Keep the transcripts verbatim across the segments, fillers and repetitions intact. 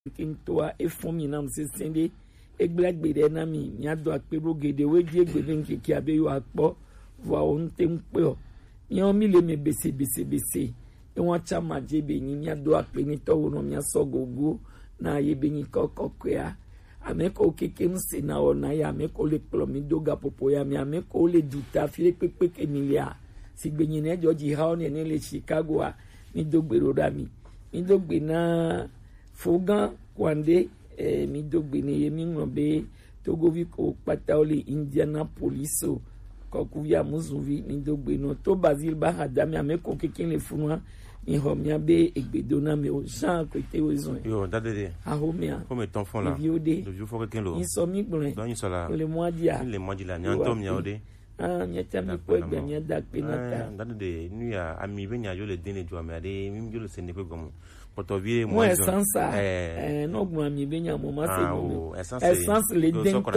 Kintoa efomi na msesende egblagbe na mi mi ado akpero gede we die gbede nkeke abe yo akpo wa onte mpe o mi o mi le me bese bese bese e won cha maje be yin mi ado akpe ni to wono mi asogogo na ye be yin kokoko ya ameko keke nse na ona ya ameko le plo mi doga popo ya mi ameko le duta file pepe kemilia sigbe yin e joji ha oni ni le Chicago a mi dogbero da mi mi dogbe na Fogan Kwande eh, mi dogbene yemi ngobe togovi ko pataoli Indianapolis ko kuvia muzuvi mi dogbeno to Basil ba hadami ameko kekin le funwa mi homia be egbedona me o Jean ko te wezon yo dadede ahomia comme ton fond là le vieux faut quelqu'un lo insomi gbon donc il sera le mois dia le mois dia nyanto mi ode ah nyata mi ko egbe mi da penata dadede nu ya ami be nya yo le dine jo mi ade mi yo le sene pe gomo Potovie moi essence eh no gbo ami be nya mo ma se mo essence le dento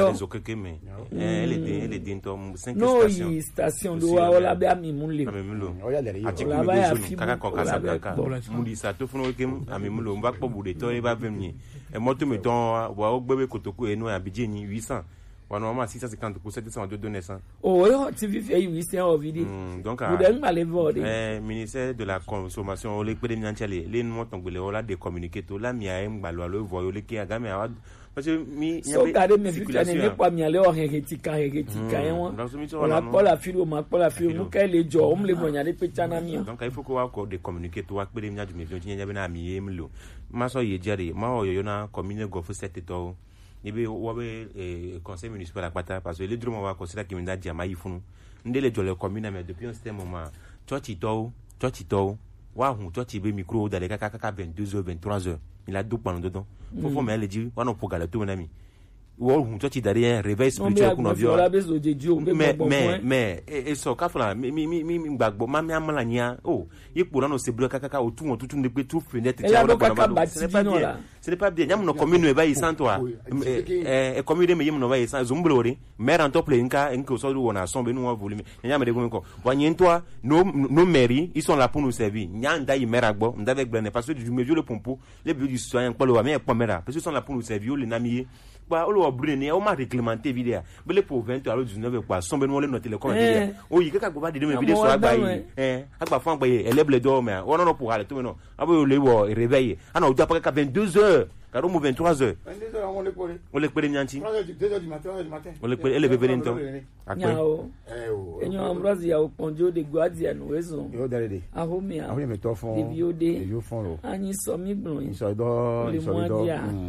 eh le le dento cinq stations no station do wa ola be ami munle ami munlo oya le ri ati ku be zone kaka ko kasa kaka mundi sa to funo kem ami munlo mba po bude to e ba vemni e moto me ton wa ogbebe kotoku enu abije ni huit cents wa normalement six cent cinquante pour sept cent deux naissants oh yo ti vi fait huit cents au vide donc vous devez m'aller voir eh ministère de la consommation le pede nyanchale le no tongole ola de communiquer to la mi a mbalo lo voyo le ki agame awa parce que mi so gade me fi tane ne kwa mi ale o heretika heretika en won on la pas la fille o ma pas la fille mu ka le jo o mle bonya le petana mi donc il faut ko wa ko de communiquer to wa pede nyaju me fi nya be na mi yemlo ma so ye jare ma o yo na commune go fu set to nibe wabe eh, conseil municipal akpata parce que les drômes wa considérer que minda diama yifunu ndele jole commune mais depuis un certain moment chochi to chochi to wa hu chochi be micro dans les kaka kaka vingt-deux heures vingt-trois heures il a deux pendant dedans faut faut mais le dit wa no pour gala to na mi wo hu chochi derrière réveil spirituel kuno bio mais mais mais et so ka fala mi mi mi mi gbagbo ma mi amala nya oh yipo na no se bloquer kaka otu won tutu ndegbe tu fenêtre ti awon ba ce n'est pas bien ce n'est pas bien nyam no commune e ba yi sans toi eh commune me yim no ba yi sans zumblori maire en top nka nka so do na son be no volume nyam de go nko wa nyen toi no no mairie ils sont là pour nous servir nyam da yi maire agbo ndave gbene parce que du mejo le pompo les bureaux du citoyen pas le wa mais pas maire parce que sont là pour nous servir le namier ba olo brune o ma réglementer vidéo bele pour vingt à dix-neuf quoi son ben le noter le comme vidéo o yi kaka go ba de me vidéo so agba yi eh agba fun agba yi eleble do me o no no pour aller tout no abo le wo réveil ana o ja pa ka vingt-deux heures car au vingt-trois heures vingt-deux heures on le pole on le pere nyanti deux heures du matin deux heures du matin on le pere ele bebe nto akwe eh o enyo ambroise ya oponjo de guardian wezo yo dalede ahomia ahomia me to fon de biode yo fon lo ani so mi blon so do so do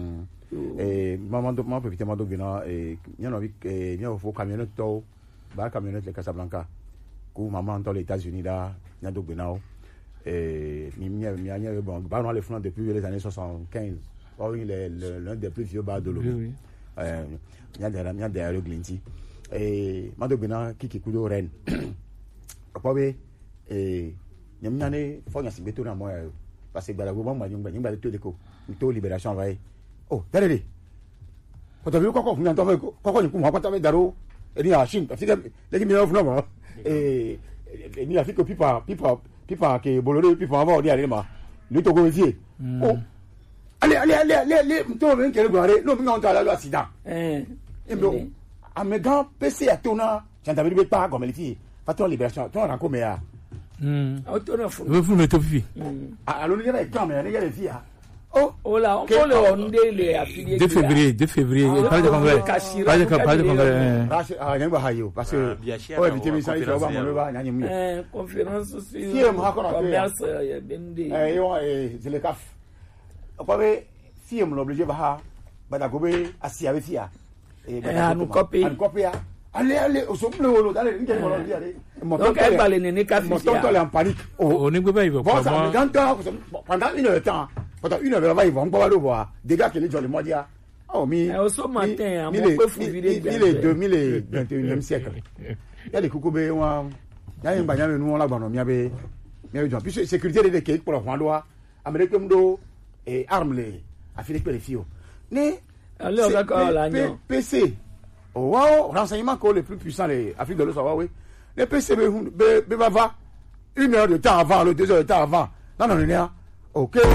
eh maman do maman peut maman do gena eh nyano vi eh nyano fo camionnette to ba camionnette le Casablanca ku maman dans les États-Unis là nyado gena eh mi mi mi anya bon ba no le fond depuis les années soixante-quinze oh il est l'un des plus vieux bars de l'eau euh nyada nyada le glinti eh mado gena kiki kudo ren apobe eh nyamnyane fo nya sibeto na mo parce que balago ba ma nyumba nyumba to deko to libération va oh dalede quand tu koko funa to koko ni kuma pata me daro eni ashin afika legi mi no funa mo eh ni afika pipa pipa pipa ke bolore pipa va odi ale ma ni to go vie oh allez allez allez allez to ben kele gore no mi on ta la accident eh e bro amegan pc atona jandabe be pa comme les filles patron libération to ran ko me ya hmm auto fu vous mettez fi alors ni ga quand mais ni ga les filles oh oh là on peut le onde les affiliés deux février deux février pas de congrès pas de pas de congrès ah nyamba hayo parce que oh invité mi ça il va mon ba nyanye mi eh conférence sur si mo hakora commerce ya bende eh yo eh c'est le caf quoi be si mo l'obligé ba ba da gobe asi avec fia eh anu copy anu copy allez allez au somble wolo allez ngene mo dire donc elle va les nene café mon tonton est en panique on ne peut pas y voir bon ça dans temps pendant une heure de temps pendant une heure là ils vont pas le voir des gars qui les jolly moi dire oh mi au ce matin on peut fouiller les deux mille et vingt et unième siècle il y a des kokobe wa ya yin banya nu la gbano mi abe mi abe puis sécurité de ke pour la rwanda américain do et armes les affaires les filles né alors d'accord là non P C oh wow renseignement que les plus puissants les Afrique de l'Ouest oui les P C be be va une heure de temps avant le deux heures de temps avant non non non OK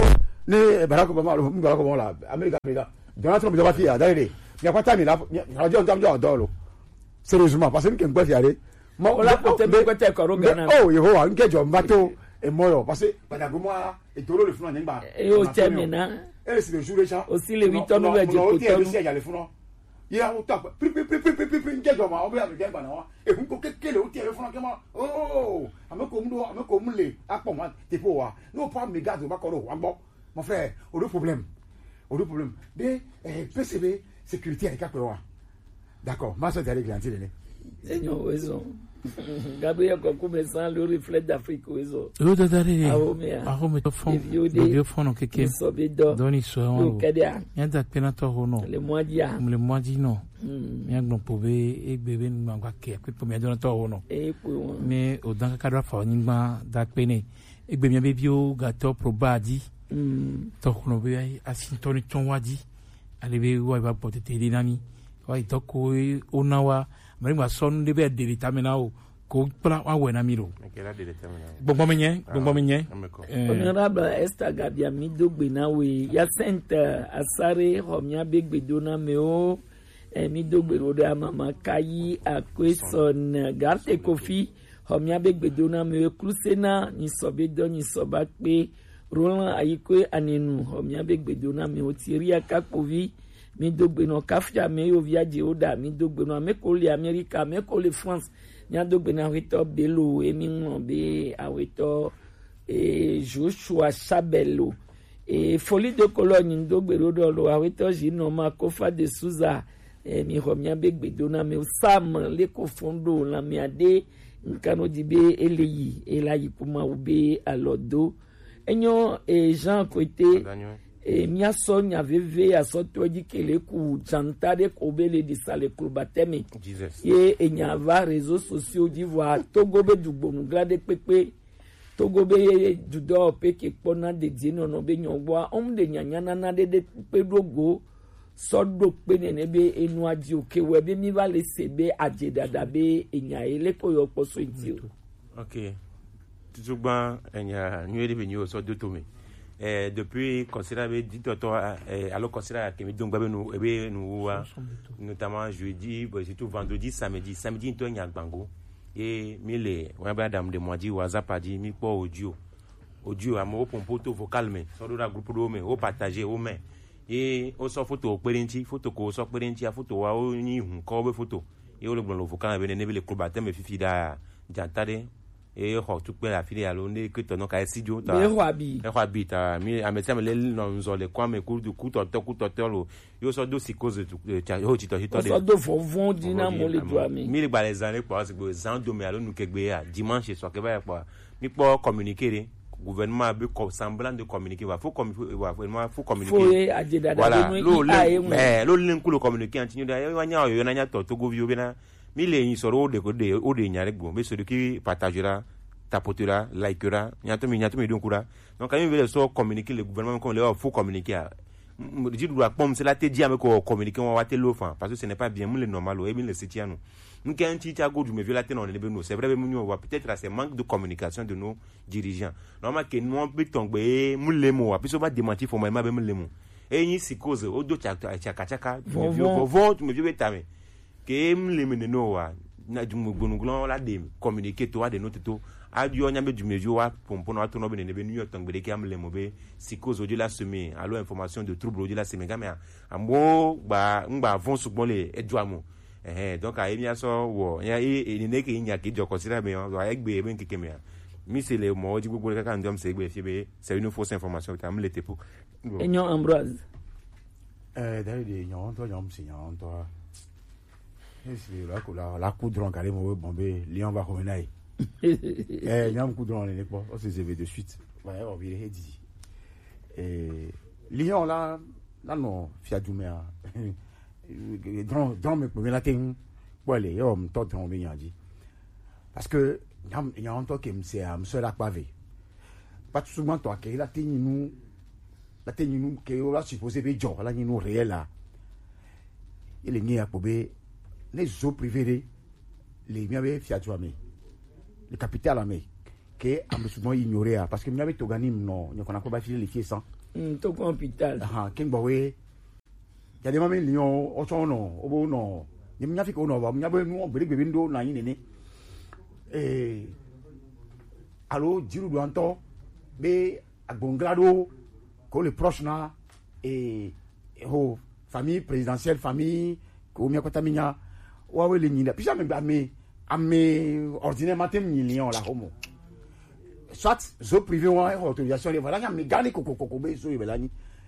ne Barack Obama lo Barack Obama la America président Donald Trump va faire d'ailleurs il y a pas time là radio on t'entend dolo sérieusement parce que ken gba fiare mo la côté be côté ko ro Ghana oh yo wa nkejo mbato e moyo parce que badagoma e tolo le funa ngba e o termina e c'est le jour déjà aussi le huit ans no be je ko to no ya le funa ya o ta pri pri pri pri pri nkejo ma o be am ngba na wa e hun ko kekele o ti le funa kema oh ameko mdo ameko mle apo ma te po wa no pa me gazo ba ko ro wa gbo mon frère au problème au problème de P C B sécurité avec quoi d'accord ma soeur avec l'antenne c'est non raison Gabriel Kokume sans le reflet d'Afrique raison le dadare a remet au fond le fond non keke doni so on yanda penato hono le modia le modia non bien non pouvait et bébé nous ngwa ke pe po me dona to hono e po mais au dans cadre fa nyingba da pene e gbe mi bebio gato probadi to hono be asintoni tonwadi alebe wa ba pote te nani wa to ko onawa mari ma son de be de vitamina o ko pra wa wena miro gbogbo menye gbogbo menye honorable Esther Gabia midogbe na we ya center asare homia begbedona meo midogbe rodo mama kayi akweson garte kofi homia begbedona meo klusena ni sobedo ni sobakpe Roland ayikwe anenu homia begbedona meo tiria kakovi mi dogbe no kafia me yo viaje oda mi dogbe no ameko le America ameko le France nya dogbe na weto belo emi no be aweto e Joshua Sabelo e folie de Cologne dogbe rodo lo aweto jino ma kofa de Souza e mi homia begbe dona me Sam le kofondo la miade nkano dibe eleyi elayi puma ube alodo enyo e Jean Côté e mia sonya veve asoto di kele ku chantade ko bele di sale klubatemi ye enyava réseaux sociaux d'ivoire togobe dugbonu glade pepe togobe judo peke pona de dino no be nyogwa om de nyanyana na de de pedogo sodo pe ne be enu aji oke we be mi va le sebe ajedada be enya ele ko yo poso ntio OK tutugba enya nyede be nyo so do to me Eh, depuis considéré dit toto eh, alors considéré que donc nous eh nous notamment jeudi bon, surtout vendredi samedi samedi to nya gbango et mille ouais madame de moi dit WhatsApp a dit mi po audio audio amo pompo to vocal mais so do da groupe do mais o partager o mais et o so photo perenti photo ko so perenti a photo wa o ni hun ko be photo et o le bon vocal be ne be le club atem fifi da jantade et ho tu pe la file alo ne que tono ka studio ta e ho abi e ho abi ta mi ameti amele no nzo le kwa me ku du ku to to ku to to lo yo so do si cause tu cha ho ti to to de so do fovon dina mo le do ami mi le gba les années pour se zan do me alo nu ke gbe ya dimanche so ke ba pa mi po communiquer gouvernement be semblant de communiquer va faut communiquer va vraiment faut communiquer faut ajeda da no eh lo link ku lo communiquer antinyo da yo nya yo na nya to to go vi obena mi le yin soro de ko de o de nyare gbo be so de ki partagera tapotera likera nyato mi nyato mi don kura donc quand il veut so communiquer le gouvernement comme le faut communiquer dit doit pom c'est la te dit ameko communiquer on va te lo fan parce que ce n'est pas bien le normal et bien le sitiano nous quand ti ta go du me violate non le nous c'est vrai nous on va peut-être à ce manque de communication de nos dirigeants normal que nous on peut tomber mule mo puis on va démentir formellement be mule mo et ni si cause o do chaka chaka chaka vo vo tu me vieux betame que mule me no wa na du gbonuglo la de communiquer toi de notre to adio nyambe du mejo wa pompo no atono be ne be New York tangbe ki amle mo be sikos odi la semi alo information de trouble odi la semi gamea ambo gba ngba von sugbon le eduamu eh donc a emi aso wo ya e ni ke nya ke jo consider me o egbe be nkeke me mi se le mo odi gbogbo kaka ndom se egbe fi be c'est une fausse information ta amle tepo enyo Ambroise eh dai de nyon to nyom si nyon to esi la ko la la coudron kale mo bombe lion ba ko menai eh nyam coudron ne pas on se zévé de suite ouais on vient dit eh lion là là non fiadumea dron dron me pour la ting wale yo m to ton me yandi parce que nyam nyam to ke mse am se la pavé pas souvent toi que la ting nous la ting nous que on la supposé be jo la nous réel là il est ni à pober les eaux privées les miabe fiatuame le capital amé que am souvent ignoré parce que miabe toganim non ne connait pas filer les fiers sans mm to ko hôpital ah king bowe ya de mami lion o so no obo no ni mnya fi ko no ba mnya be nu obere gbebe ndo na yin ni eh allo jiru do anto be agbongrado ko le proche na et ho famille présidentielle famille ko mi akota minya wa we le nyina puis jamais ame ame ordinaire matin ni lion la homo soit zo privé wa autorisation les voilà me gani koko koko be so yebelani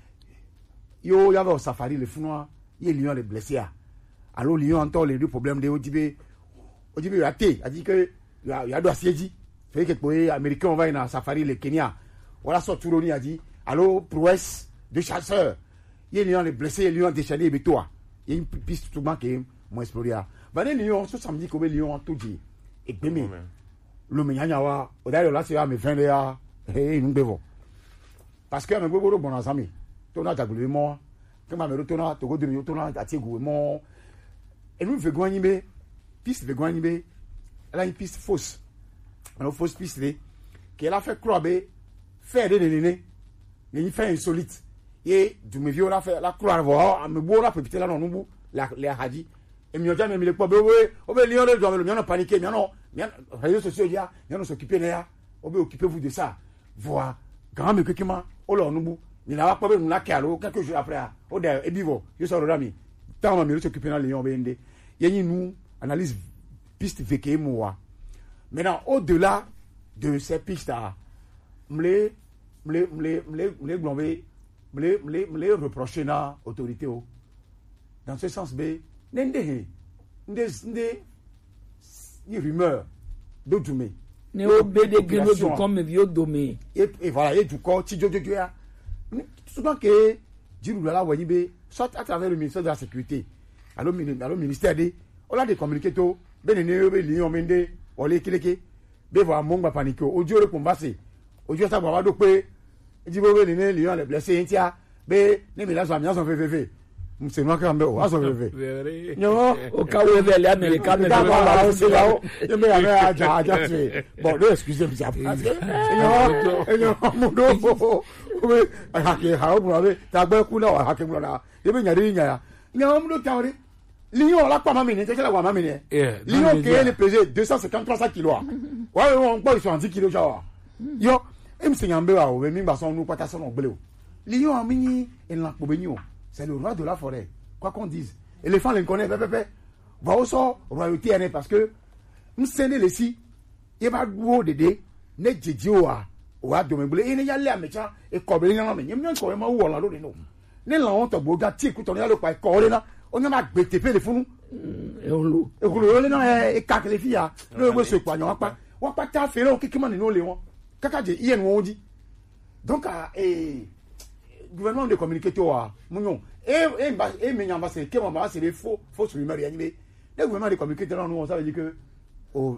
yo ya va au safari le funwa ye lion le blessé a alors lion entend les deux problèmes de Odibe Odibe raté a dit que ya ya do asieji fait que pour américain on va en safari le Kenya voilà so Touroni a dit alors prouesse de chasseurs ye lion le blessé lion déchaîné be toi il y a une piste tout manqué moi explorer va les lion ce samedi comme lion tout dit et bemi le menyanya wa o da là c'est à me fin de ya eh nous devons parce que me gbogbo bon azami to na jagule mo que ma me to na to go diri to na ati egu mo et nous fait gwanyibe piste de gwanyibe elle a une piste fausse une fausse piste qu'elle a fait croire faire de nene ni fait insolite et du me vieux la fait la croire voir me bo la peut là non nous la les hadi et mi oja me le po be we o be lion le do me no paniquer mi non mi réseaux sociaux ya mi non s'occuper là o be occupez-vous de ça voir grand me kekima o lo nubu ni la pa be nu la kalo quelques jours après o de e bivo yo so ro mi tant me s'occuper na lion be ndé yeni nous analyse piste veke moi maintenant au-delà de ces pistes là me me me me me glomber me me me reprocher na autorité o dans ce sens be nende nde nde ni rumeur d'Odume ne o be de grino du comme vieux domé et et voilà et du corps ti jojo ya souvent que jiru la wa yibe soit à travers le ministère de la sécurité allo allo ministère de on a des communiqués to benene be lion mende ole kileke be va mongba panique ojo le converser ojo ta baba do pe jibo be ne lion le blessé ntia be ne me la so amian so fefefe c'est moi qui en veux aso fefefe non au cas où les américains ne vont pas c'est là je me avait à ja tu bon non excusez-moi ça non non mon do o ha ke ha o bro ta gbe ku na ha ke bro na e be nya ri nya ya nya mo do tawre lion la pas mamine c'est la wa mamine lion qui est le pesé deux cent cinquante trois cents kilos ouais on peut sur dix kilos genre yo em se nyambe wa o be mi ba son nu pata son ogbele o lion amini en la pobenio c'est le roi de la forêt quoi qu'on dise éléphant le connaît pépé va au sort royauté ene parce que m'sene le si e ba duo dede ne jeje o a o a do me gbele ene ya le amecha e ko be yan me nyem nyan ko ma wo la lo de no ne la on to bo ga ti ku to ya lo pa ko le na on ma gbete pe le funu e o lo e ku lo le na e ka kele fi ya lo we se pa yan pa wa pa ta fe lo kikima ni no le won kaka je iye won di donc eh gouvernement de communiquer to wa munyon et et et me nyamba c'est que moi c'est des faux fausses rumeurs y a le gouvernement de communiquer là nous on ça veut dire que oh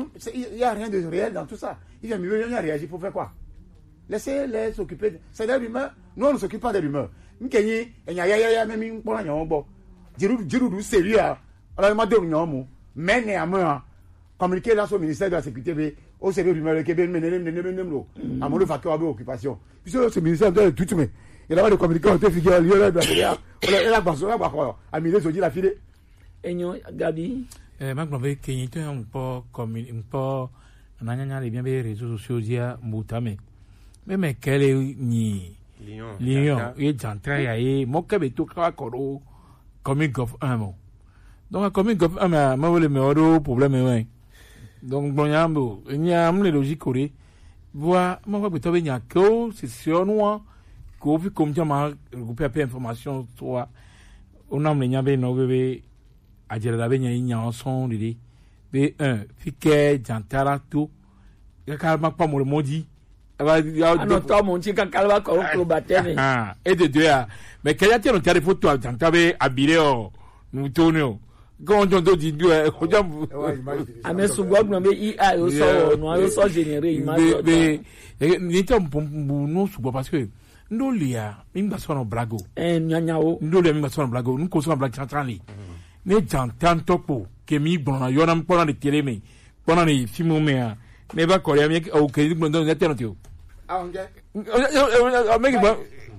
il y a rien de réel dans tout ça il vient mieux rien réagir pour faire quoi laissez les s'occuper c'est des rumeurs nous on ne s'occupe pas des rumeurs nkenyi enya ya ya ya même pour nyan bo jiru jiru sérieux alors ma de nyan mo mais ne ama communiquer là au ministère de la sécurité au sérieux rumeurs que ben menem menem menem lo amolo fa ko occupation puis ce ministère de tout mais il a pas de communiquer on te figure lieu là on est là parce on va quoi à milieu so dit la file enyo Gabi eh ma glove kenyi to un po comme un po nanya les bien les réseaux sociaux dia mutame même quel ni lion lion et jantra ya e mo ke be to ka ko comme gof un mo donc comme gof un ma ma le me oro problème ouais donc bon yambo nyam le logique ore voit mo va to be nya ko c'est sur nous ko fi comme jama récupérer information toi on a menya be no be ajere da be nya nya son de be un fi ke jantara to ka ma pa mo le modi ano to mon chi kakalwa ko ko batene ah et de deux mais quel était le téléphone toi jantaba abire o nous tonio gondon do di deux o jam ame su gogno be I A o so no o so générer image be ni tam pombu no su parce que ndo lia mimba sono brago eh nyanyao ndo lia mimba sono brago nko sono black centrali ne jantan topo ke mi bona yona mpona de télé me pona ni filmo me ne ba korea mi o ke gbon do netero tio ah on get o make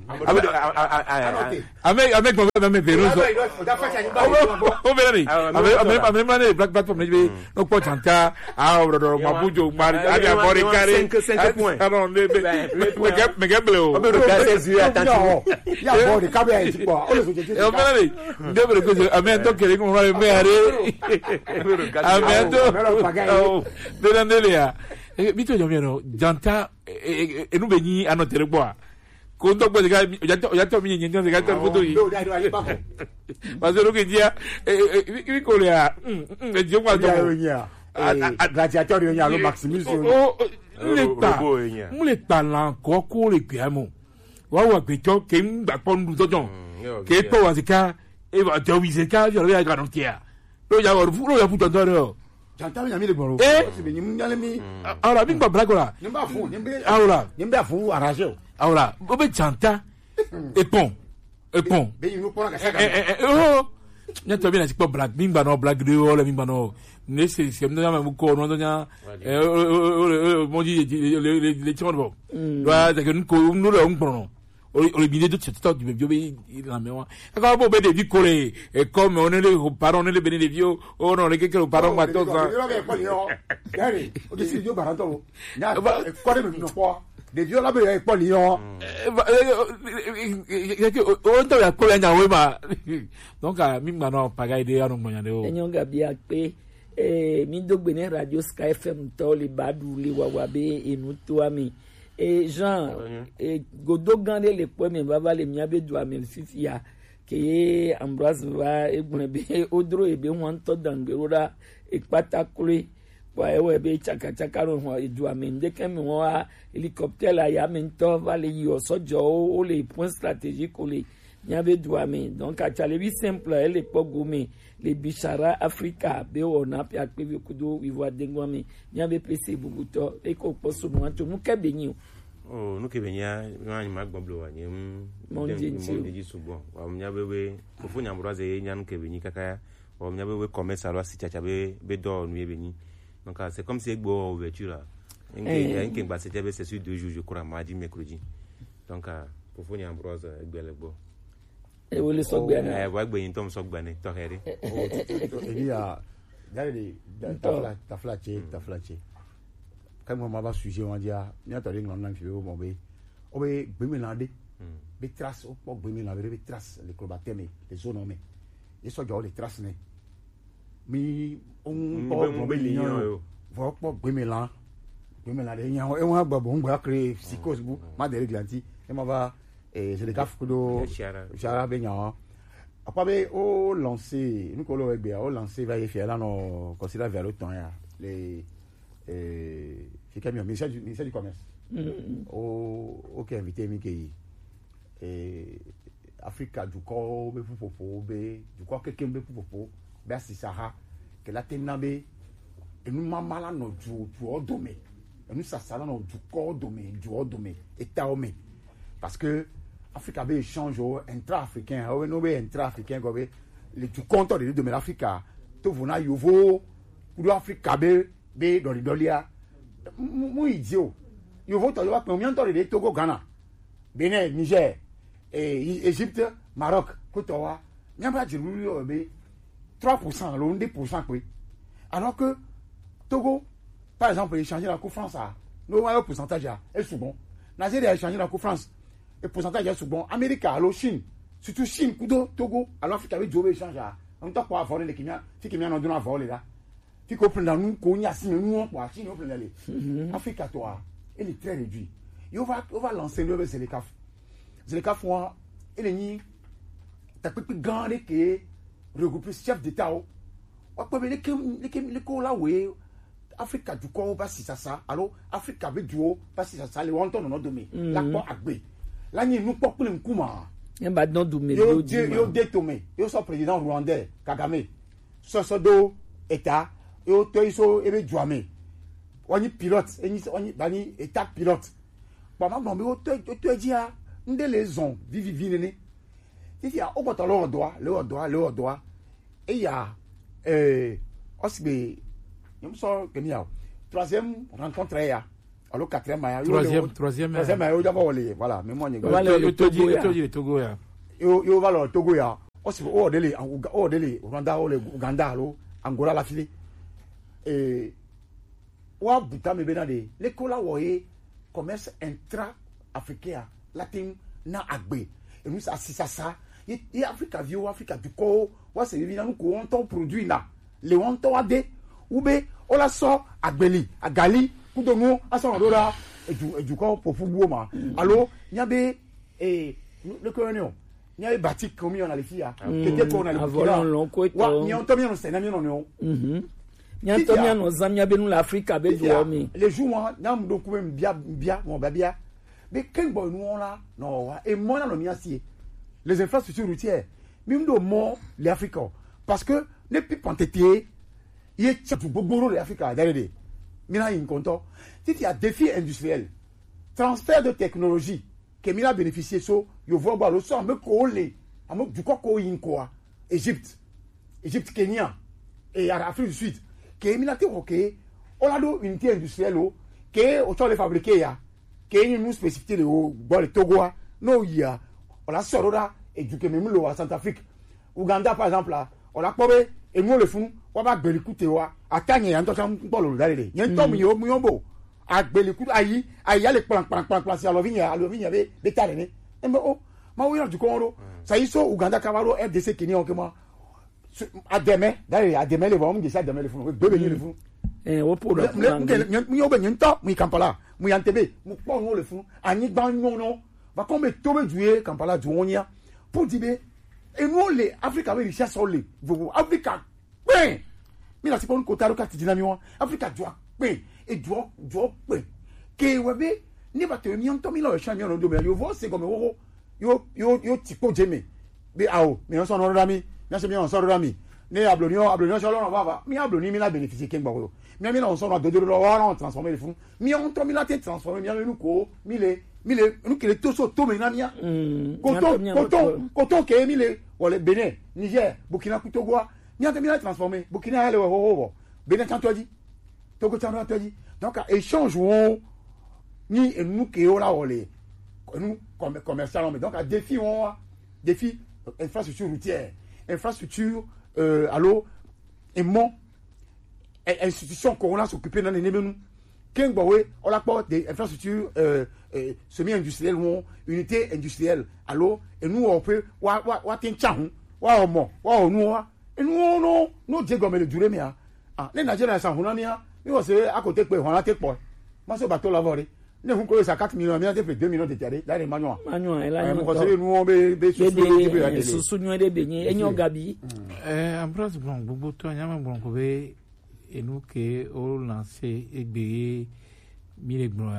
avec avec mon frère même Véro o bere ni avec avec avec mane black platform ni no po chanta ah bro mabujo mari abi abori kare cinq points alors me me me gable o o ya bori kabe ai tipo o le soje o bere ni de bere ko amen to kere ko mari me are amen to de nandelia bito yo mero janta e nu beni anotere boa ko ndo gbe ga ya to mi yin yin ga to foto yi parce que que dia e ko le a e je kwa to gladiateur yo nya lo Maximus o le ta mu le ta lan ko ko le pe amo wa wa pe to ke ngba po ndu to jon ke to wa sika e ba to wi sika yo le ga no tia lo ya wo lo ya puto do ro janta mi le gboro se be ni nyale mi ahora mi gba blago la ni ba fun ni be ahora ni be fun arranger ahora o be janta e pon e pon be yin ko na ka sa eh eh oh nya to bi na sipo black mi gba no black de o le mi gba no ne se se mo na mo ko no nya eh mo di le le ti mo bo wa ta ke ko no le on gboro o le bi de to to bi bi la me wa ka bo be de vi kore e comme on le parole le bene de vio o no le che lo parole ma to sa gari o di si yo baranto na ko de mi no po de vio la be e po ni o o to ya ko ya nya we ma donc mi ma no pagai de anu mo nya de o enyo ga bi ape eh mi dogbe ne radio Sky F M to le badu le wawa be enu to ami et Jean et godogan le premier baba le miabe do amel fifia ke Ambroise va e gunbe odro e be won to dangerora e patakure wa e we be chaka chaka ro ho do amel de kem won hélicoptère la ya mento va le yo sojo o le point stratégique o le miabe do amel donc a chalebi simple e le pogome le bichara Africa be ona pe akpe kudo ivoire dengwami miabe pese buguto e ko poso no anto mu ke benyi oh no ke benya ma ma gboblo wa nyem mo de ji subo wa miabe we ofu nyambroze ye nyan ke benyi kaka wa miabe we commerce alo si chacha be be do nu ye benyi donc c'est comme si egbo ouverture nge nge ngba c'était be c'est sur deux jours je crois mardi mercredi donc ofu nyambroze egbele gbo e wole so gbe na e wa gbe yin tom so gbe ni to here il y a d'aller tafla tafla che tafla che quand moi va sujet on dit ah ni attendez non nan fi o mo be o be gbe mi lande be trace o po gbe mi lande be trace les cobaté mais les zones mais et so jo les trace ne mi on po mo be lion yo vo po gbe mi lan gbe mi lande yan e won gba bo ngba créer psychose bu ma de glanti e ma va et c'est le cas que Chara Benyan après be o lancé nous colo egbe o lancé va y faire là non considère vers le temps les euh c'est camion ministère du ministère du commerce o OK invité mi ki et Africa du ko be popo be du ko quelqu'un be popo be si Sahara que la tenambe et nous mama là no du du odome et nous ça ça là no du ko odome du odome état ome parce que Africa be échange intra-africain, ou no be intra-africain go be le du compte de de l'Africa to vona yovo ku Africa be be do dolia mu idio yovo to yo pa mi anto de Togo, Ghana, Benin, Niger et Égypte, Maroc ko to wa nyamba jiru yo be trois pour cent le deux pour cent oui alors que Togo par exemple échanger la coupe France a no un pourcentage est souvent Nigeria échanger la coupe France et pourcentage est bon Amérique alors Chine surtout Chine kudo Togo alors Afrique avec Joe échange on t'a pas voler les kimia fi kimia non donner voler là fi ko prendre nous ko nya si nous quoi Chine on prendre les Afrique toi elle est très réduit et on va on va lancer le c'est les caf c'est les caf moi et les ni ta peu grand que regrouper chef d'état o pas les les les ko là ouais Afrique du corps pas si ça ça alors Afrique avec duo pas si ça ça les wonton non domé la quoi agbe là ni nous pas pour le kuma yamba don du me yo yo détomé yo so président rwandais Kagame so so do état yo to iso ebe juame woni pilote eni woni bani état pilote ba ma bon me to to dia ndele zon vivi vinene il y a au bout le droit le droit le droit et il y a euh osbe il me sort que ni a troisième rencontre ya alors quatrième maillot troisième troisième troisième maillot d'abord wole voilà mais moi ni Voilà, le yo toji Togo, yo ya. toji le Togo ya yo yo va le Togo ya aussi o dele o dele Rwanda o le Uganda lo Angola la file et wa buta me bena de l'école wo e commerce intra africain latin na agbe et nous ça si ça ça et Africa vio Africa du ko wa se vivina nous ko on ton produit là le on ton ade ube o la so agbeli agali kudongo aso ndora edu edu ko pofu buoma allo nyabe et le colonel nyabe batik comme on a les filles qui était qu'on a le volant long ko wa ni on to mi on se na mi on no mhm nyanto mi on zamia be nous l'Afrique be do mi les jours nyam do ko bia bia mon babia mais ken boy nous on là non wa et moi na no mi asie les infrastructures routières même do mo les africains parce que les plus pantétier il est tout beaucoup les africains derrière mina in conto si il y a défi industriel transfert de technologie que mina bénéficier so yo voit ba le so me ko le amo du ko ko in quoi Égypte Égypte Kenya et Afrique du Sud que mina te OK on a do unité industrielle o que autant les fabriquer ya que nous spécificité le bo le Togo no ya on a sorora et du que même le à Centrafrique Ouganda par exemple là on a probé et nous le font on va belikute wa atanye en tant que bolo dalele yen tom yo mu yombo agbeliku ayi ayi ale plan plan plan plan si alovinya alovinya be be tale ne embe o ma wo du konro ça iso Uganda Kavaro R D C Kenya on kema ademe dalele ademe le bon ngisa ademe le fun be be le fun eh wo po do mu yo be nyento mu Kampala mu yantebe mu po no le fun ani gban no va comme tobe dué Kampala duonia pour dire et nous les Africains avec richesse sur les Africa ben mais là c'est pas une quota de carte dynamique Africa doit ben et doit doit ben que webe ni ba te mi on to mi lo champion no do me yo vo c'est comme yo yo yo yo tipo jeme be ao mais on son no rami na se mi on son rami ne ablonio ablonio so lo va va mi abloni mi la bénéficier ken gbo mi mi on son do do lo wa transformer les fonds mi on to mi la te transformer mi nous ko mi le mi le nous que les tout so to me na mia coton coton coton que mi le wala Bénin Niger Burkina Togo mi a terminé transformer Burkina ale ho ho Bénin tantoji Togo tantoji donc échange on ni nous que ola olé nous comme commercial mais donc à défi on défi infrastructure routière infrastructure euh allo et mon institution corona s'occuper dans les nebenu ken gbawe on la porte des infrastructures euh, euh, semi-industrielles ou unité industrielle allo et nous on peut wa wa wa tin chan wa omo wa onu wa et nous non non Diego me le dure mi ah les Nigériens ça hunania mi wo se à côté pe hon te po ma so bateau lavori ne hun ko sa quatre millions mi a te deux millions de tiare là les manuel manuel là nous conseiller nous on be be sous sous nous de benye enyo gabi eh Ambroise Blanc gbogbo to anya Blanc ko be enu ke o lancer egbe mi le gbon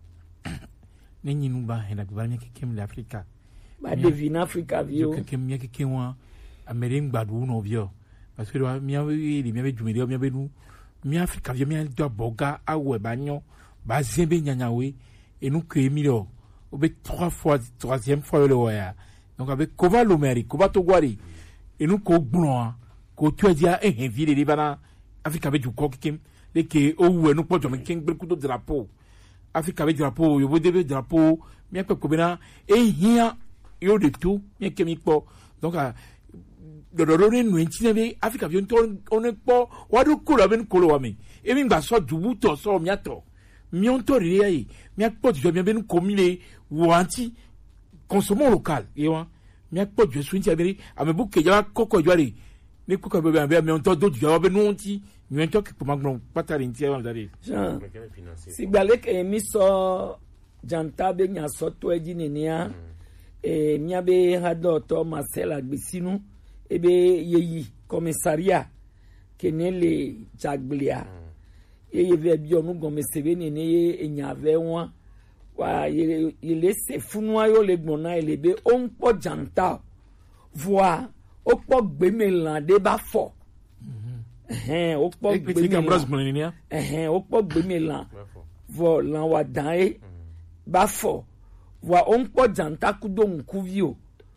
ne nyinu ba hena ba nya ke kem l'Africa ba devine Africa vio ke kem nya ke kenwa Amérique gbadu no vio parce que mi a wi mi a jumeli mi a benu mi Africa vio mi a do boga awe ba nyo ba zembe nyanya we enu ke mi lo o be trois fois troisième fois le wa donc avec Kova Lomeri Kova Togwari enu ko gbon ko tu dia e hen ville libana Africa be du ko kem le ke o wu enu po jo mi ken gbe ku do drapeau Africa be drapeau yo bo debe drapeau mi pe ko bena e hia yo de tout mi ke mi po donc do do do nu ntinebe Africa bi on on po wa do ko lo be ko lo wa mi e mi gba so du to so mi ato mi on to ri ai mi po ju mi be nu ko mi le wanti consommons local et wa mi po ju so nti abere amebu ke ja koko jwari ni koko be be mi on to do ju wa be nu nti mi on to ke ma gbon patari nti e wa dare si gbale ke mi so janta be nya so to eji nenia e mi abe hado to Marcel Agbesinu ebe yeyi commissariat kenele jaglia ye ve bi onu gome sebe ne ne enya ve won wa ye le se funu ayo le gbona elebe o npo janta voa o po gbemelan de ba fo eh o po gbemelan eh o po gbemelan vo lan wa dan e ba fo wa o npo janta kudo nkuvio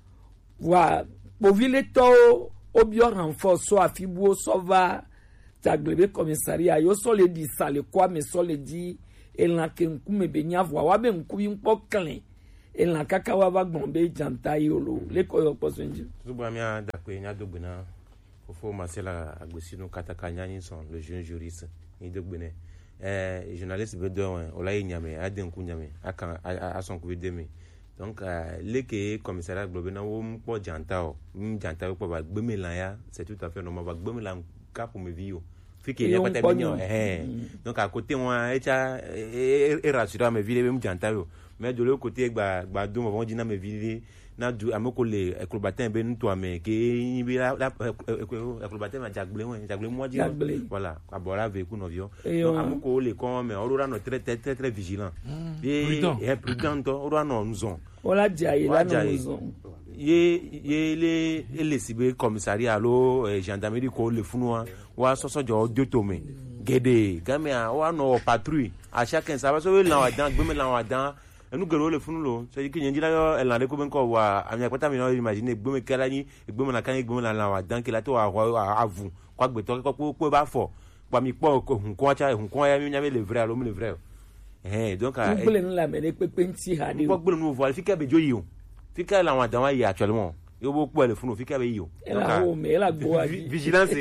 wa povile to obio renforce afibuo sova taglebe commissariat yo so le di sale kwa me so le di elã ke ŋkume be nya vɔa wa be ŋkuvi ŋkpɔ klẽ elã kaka wa va gbɔn be dzanta yi o lo le kɔ yɔ kpɔsɔ ŋdzi. Tuba mia dakpe nya do gbena fofo Marcela Agbesinu kataka nya ni son le jeune juriste ni do gbene eh journaliste be do wen o la yi nyame a den ku nyame aka a son ku be demi donc le ke commissariat global wo mpo janta o m janta ko ba gbeme lan ya c'est tout à fait normal ba gbeme lan ka pour me vie o fi ke ya pas terminer eh donc à côté moi echa e rassurer me vie me janta yo mais de l'autre côté gba gba do mo dina me vie na du amoko le ekolobatin be nto ame ke bi la ekolobatin ma jagle won jagle mo di voilà abora avec ku novio donc amoko le kon mais orora no très très très très vigilant et est prudent orora no nzon ola jaye la no nzon ye ye le le sibe commissariat lo gendarmerie ko le funua wa soso jo diotome gede gamia wa no patrouille à chacun ça va so la wadan gbeme la wadan nous gero le funu lo c'est que nyi la el na ko ben ko wa amia kwata mi no imagine gbeme kala ni gbeme na kan gbeme la la wadan ke la to wa avu kwa gbe to ko ko ba fo pa mi po hun ko acha hun ko ya mi nya me le vrai lo mi le vrai eh donc a gbele nla me le pepe nti ha de ko gbele no voile fi ka be joyi o fi ka la wadan wa yi actuellement yo bo po le funu fi ka be yi o donc a o me la gbo aji vigilance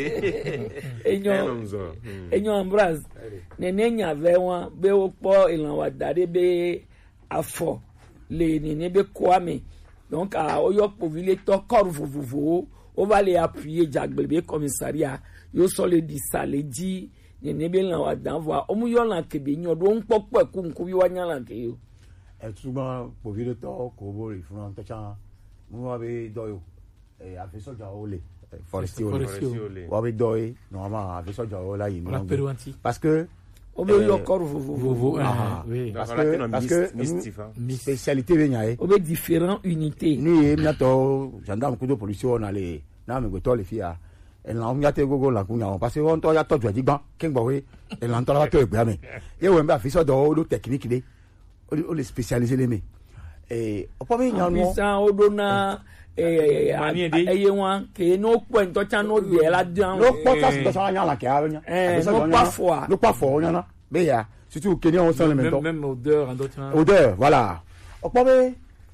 enyo enyo Ambroise ne ne nya ve won be o po ilan wa dade be afọ le ni ne be kwame donc a oyo povile to corps vovovo o va les appuyer jagbele commissariat yo so le di sale di ne ne be lan wa dan voa o mu yo lan ke be nyo do npopo ku nku bi wa nya lan ke yo e tuba povile to ko bo ri fun ta cha mu wa be do yo e a fe soja o le forestier wa be do yi no ma a fe soja o la yi no parce que o be yo corps vovovo oui parce que parce que spécialité be nya e o be différentes unités ni e na to gendarme ku do police on ale na me go to le fia e la on ya te gogo la ku nya parce que on to ya to ju digban ke ngbo we e la to la to egba me ye we mba fi so do o do technique de o le spécialiser les me e o po me nya no sa o do na eh eye wan ke no po en to cha no ye la dan no po ta so sa nya la ke a nya eh no pas foi no pas foi nya na be ya surtout que on sent le même temps même odeur en d'autres odeur voilà o po me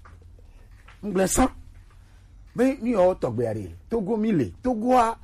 ngle san be ni o to gbe are Togo mile Togo a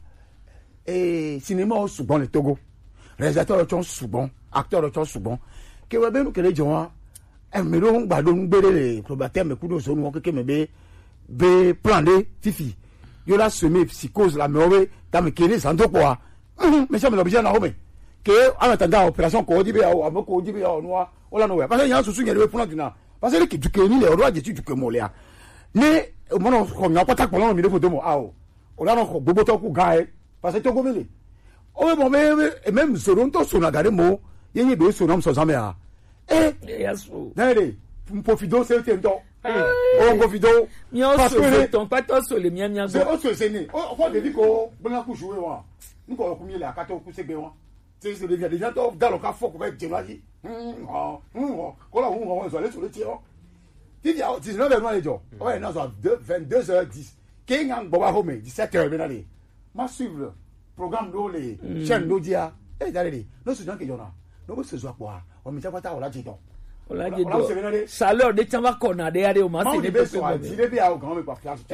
eh cinéma o sugbon le Togo réalisateur o sugbon acteur o sugbon ke we be nu kele jowa e mi ro ngba do ngbere le probateur me kudo so nu o keke me be be plan de fifi yo la semer psychose la mewe ta me kene santo quoi mais ça me l'objet na home que en attendant opération ko dibe o abo ko dibe o noa o la no we parce que yan susu nyere plan dina parce que du que ni le roi jetu du que mo le a ne mo no ko nya pata ko lo mi de photo mo a o o la no ko gbogbo to ku ga e parce que to go mele o me mo me même so to so na gare mo yen be so na so za me a eh yaso dai pour fido c'est un temps on go fido mi o so ton pato so le mi mi go o so se ni o ko de bi ko bana ku jouer wa ni ko ku mi le akato ku se gbe wa c'est c'est déjà déjà to dans le cas faut ko be je wa yi hm hm ko la hu ho so le so le ti o ti dia dix-neuf heures le jo o e na so vingt-deux heures dix ke nga gbo wa home dix-sept heures na le ma suivre programme do le chaîne do dia e dare le no so jan ke jona no bo se so apo a o mi ta pata o la je don olaje do saleur de chamba kona de ade o ma se de so a ti de bi a o gan me pa class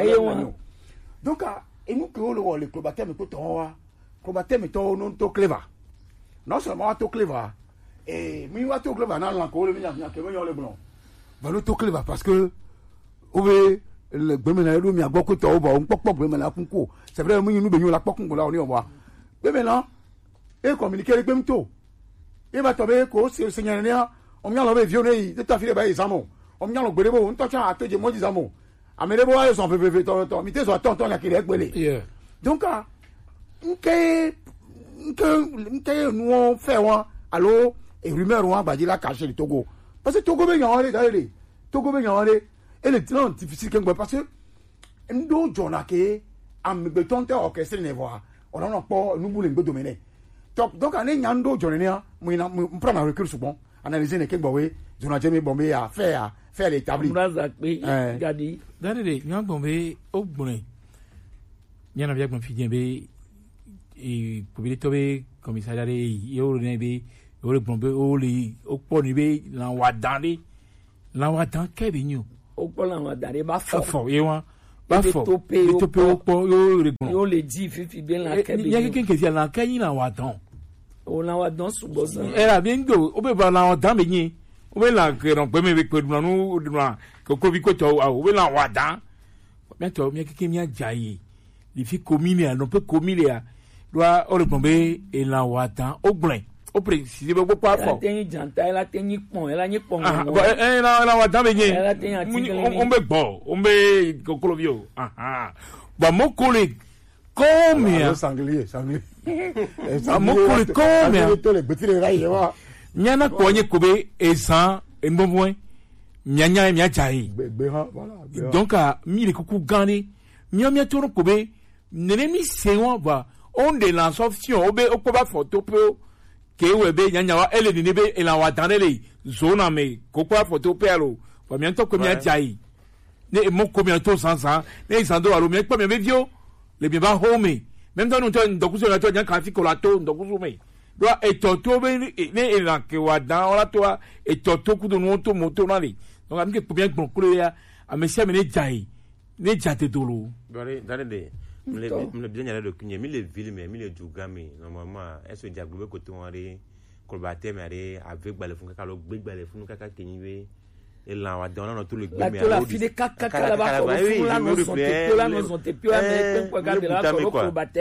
donc et nous que le le club me ko ton wa club me to no to clever non seulement to clever et mi wa to clever na lan ko le mi nya ke me yo le blon va le to clever parce que o ve le gbeme na lu mi agbo ko to o bo npopo gbeme na kun ko c'est vrai mi nu be yun la pokun ko la oni o wa gbeme na e communiquer le gbeme to e ba to be ko se se nya ne on m'a l'enlevé vionné de ta fille ba izamo on m'a l'enlevé on tocha atoje mo izamo amere bo ayo son pepe to to mi te so ton ton ya kire gbele donc ah nke nke nke nous on fait wa allo et rumeur wa ba di la cacher le Togo parce que Togo be yan le dale Togo be yan le et le temps difficile que parce que ndo jona ke am be tonte orchestre ne voix on en pas nous boule ngbe dominer donc ane nyando jona ne mo ina mo prendre recul souvent analyser les kengbowe zona jemi bombe à faire faire l'établi mraza pe gadi dare nyan bombe ogbon nyan avia gbon fidien be e pobile tobe commissariat e yo ne be o le gbɔn be o le o kpɔ ni be lã wɔadan de lã wɔadan kɛ be nyi o. o kpɔ lã wɔadan de b'a fɔ. fɔ ye wa b'a fɔ tope o tope o kpɔ o le gbɔn. y'o le di fifi be lã kɛ be nyi o. ɲɛ kékeré kɛse lã kɛ nyi lã wɔadan. o lã wɔadan sugbɔ zan. ɛ la bi n do o bɛ ba lã wɔadan be nyi o bɛ lã kɛrɛn gbɛmɛ be kpɛ dunna nu dunna koko bi ko tɔ o bɛ lã wɔadan mɛ tɔ ɲɛ kékeré mi a dza ye lifi komini a nɔpɛ komini a do a o le gbɔn be elã wɔadan o gblɛ. o précise be gbogbo afɔ. ela tɛ janta ela tɛ nyi kpɔn ela nyi kpɔn. bɔn ɛ ɛ la wa dan bɛ nye. ela tɛ ati kelen. o bɛ gbɔ o bɛ kokoro bi o. bɔn mo ko le kɔɔmiya. sanglier sanglier. mo ko le kɔɔmiya. to le gbetire ra yi wa. miana kpɔ nye ko be ezan enbɔnbɔn mianya miadza ye. gbegbe hã voilà. donc a mi le kuku gan de miamia tó ko be nene mi se wɔn va on de la sɔfiɔn o bɛ o kɔ b'a fɔ to pe o. Kewe be nyanyawa ele ni be ela wadanele zona me kokwa photo pero kwa mianto ko mia jai ne mo ko mia to sansa ne sando alo mi pa mi be vio le bi ba home même dans nous ndokuso la to nyan kan fi ko la to ndokuso me do e to to be ne ela ke wadan ola to e to to ku do no to moto na le donc am ke ko bien gbon ko ya amesia me ne jai ne jate dolo dore dare de mle mle bien yala de kunye mi le ville mais mi le dugami normalement est ce diagbe côté on re kolbate mais re avec balé fun kaka lo gbe balé fun kaka kenyiwe et là on donne dans tout le gbe mais la fille de kaka kala ba ko fun la no son te la no son te pio mais ko ga de la ko kolbate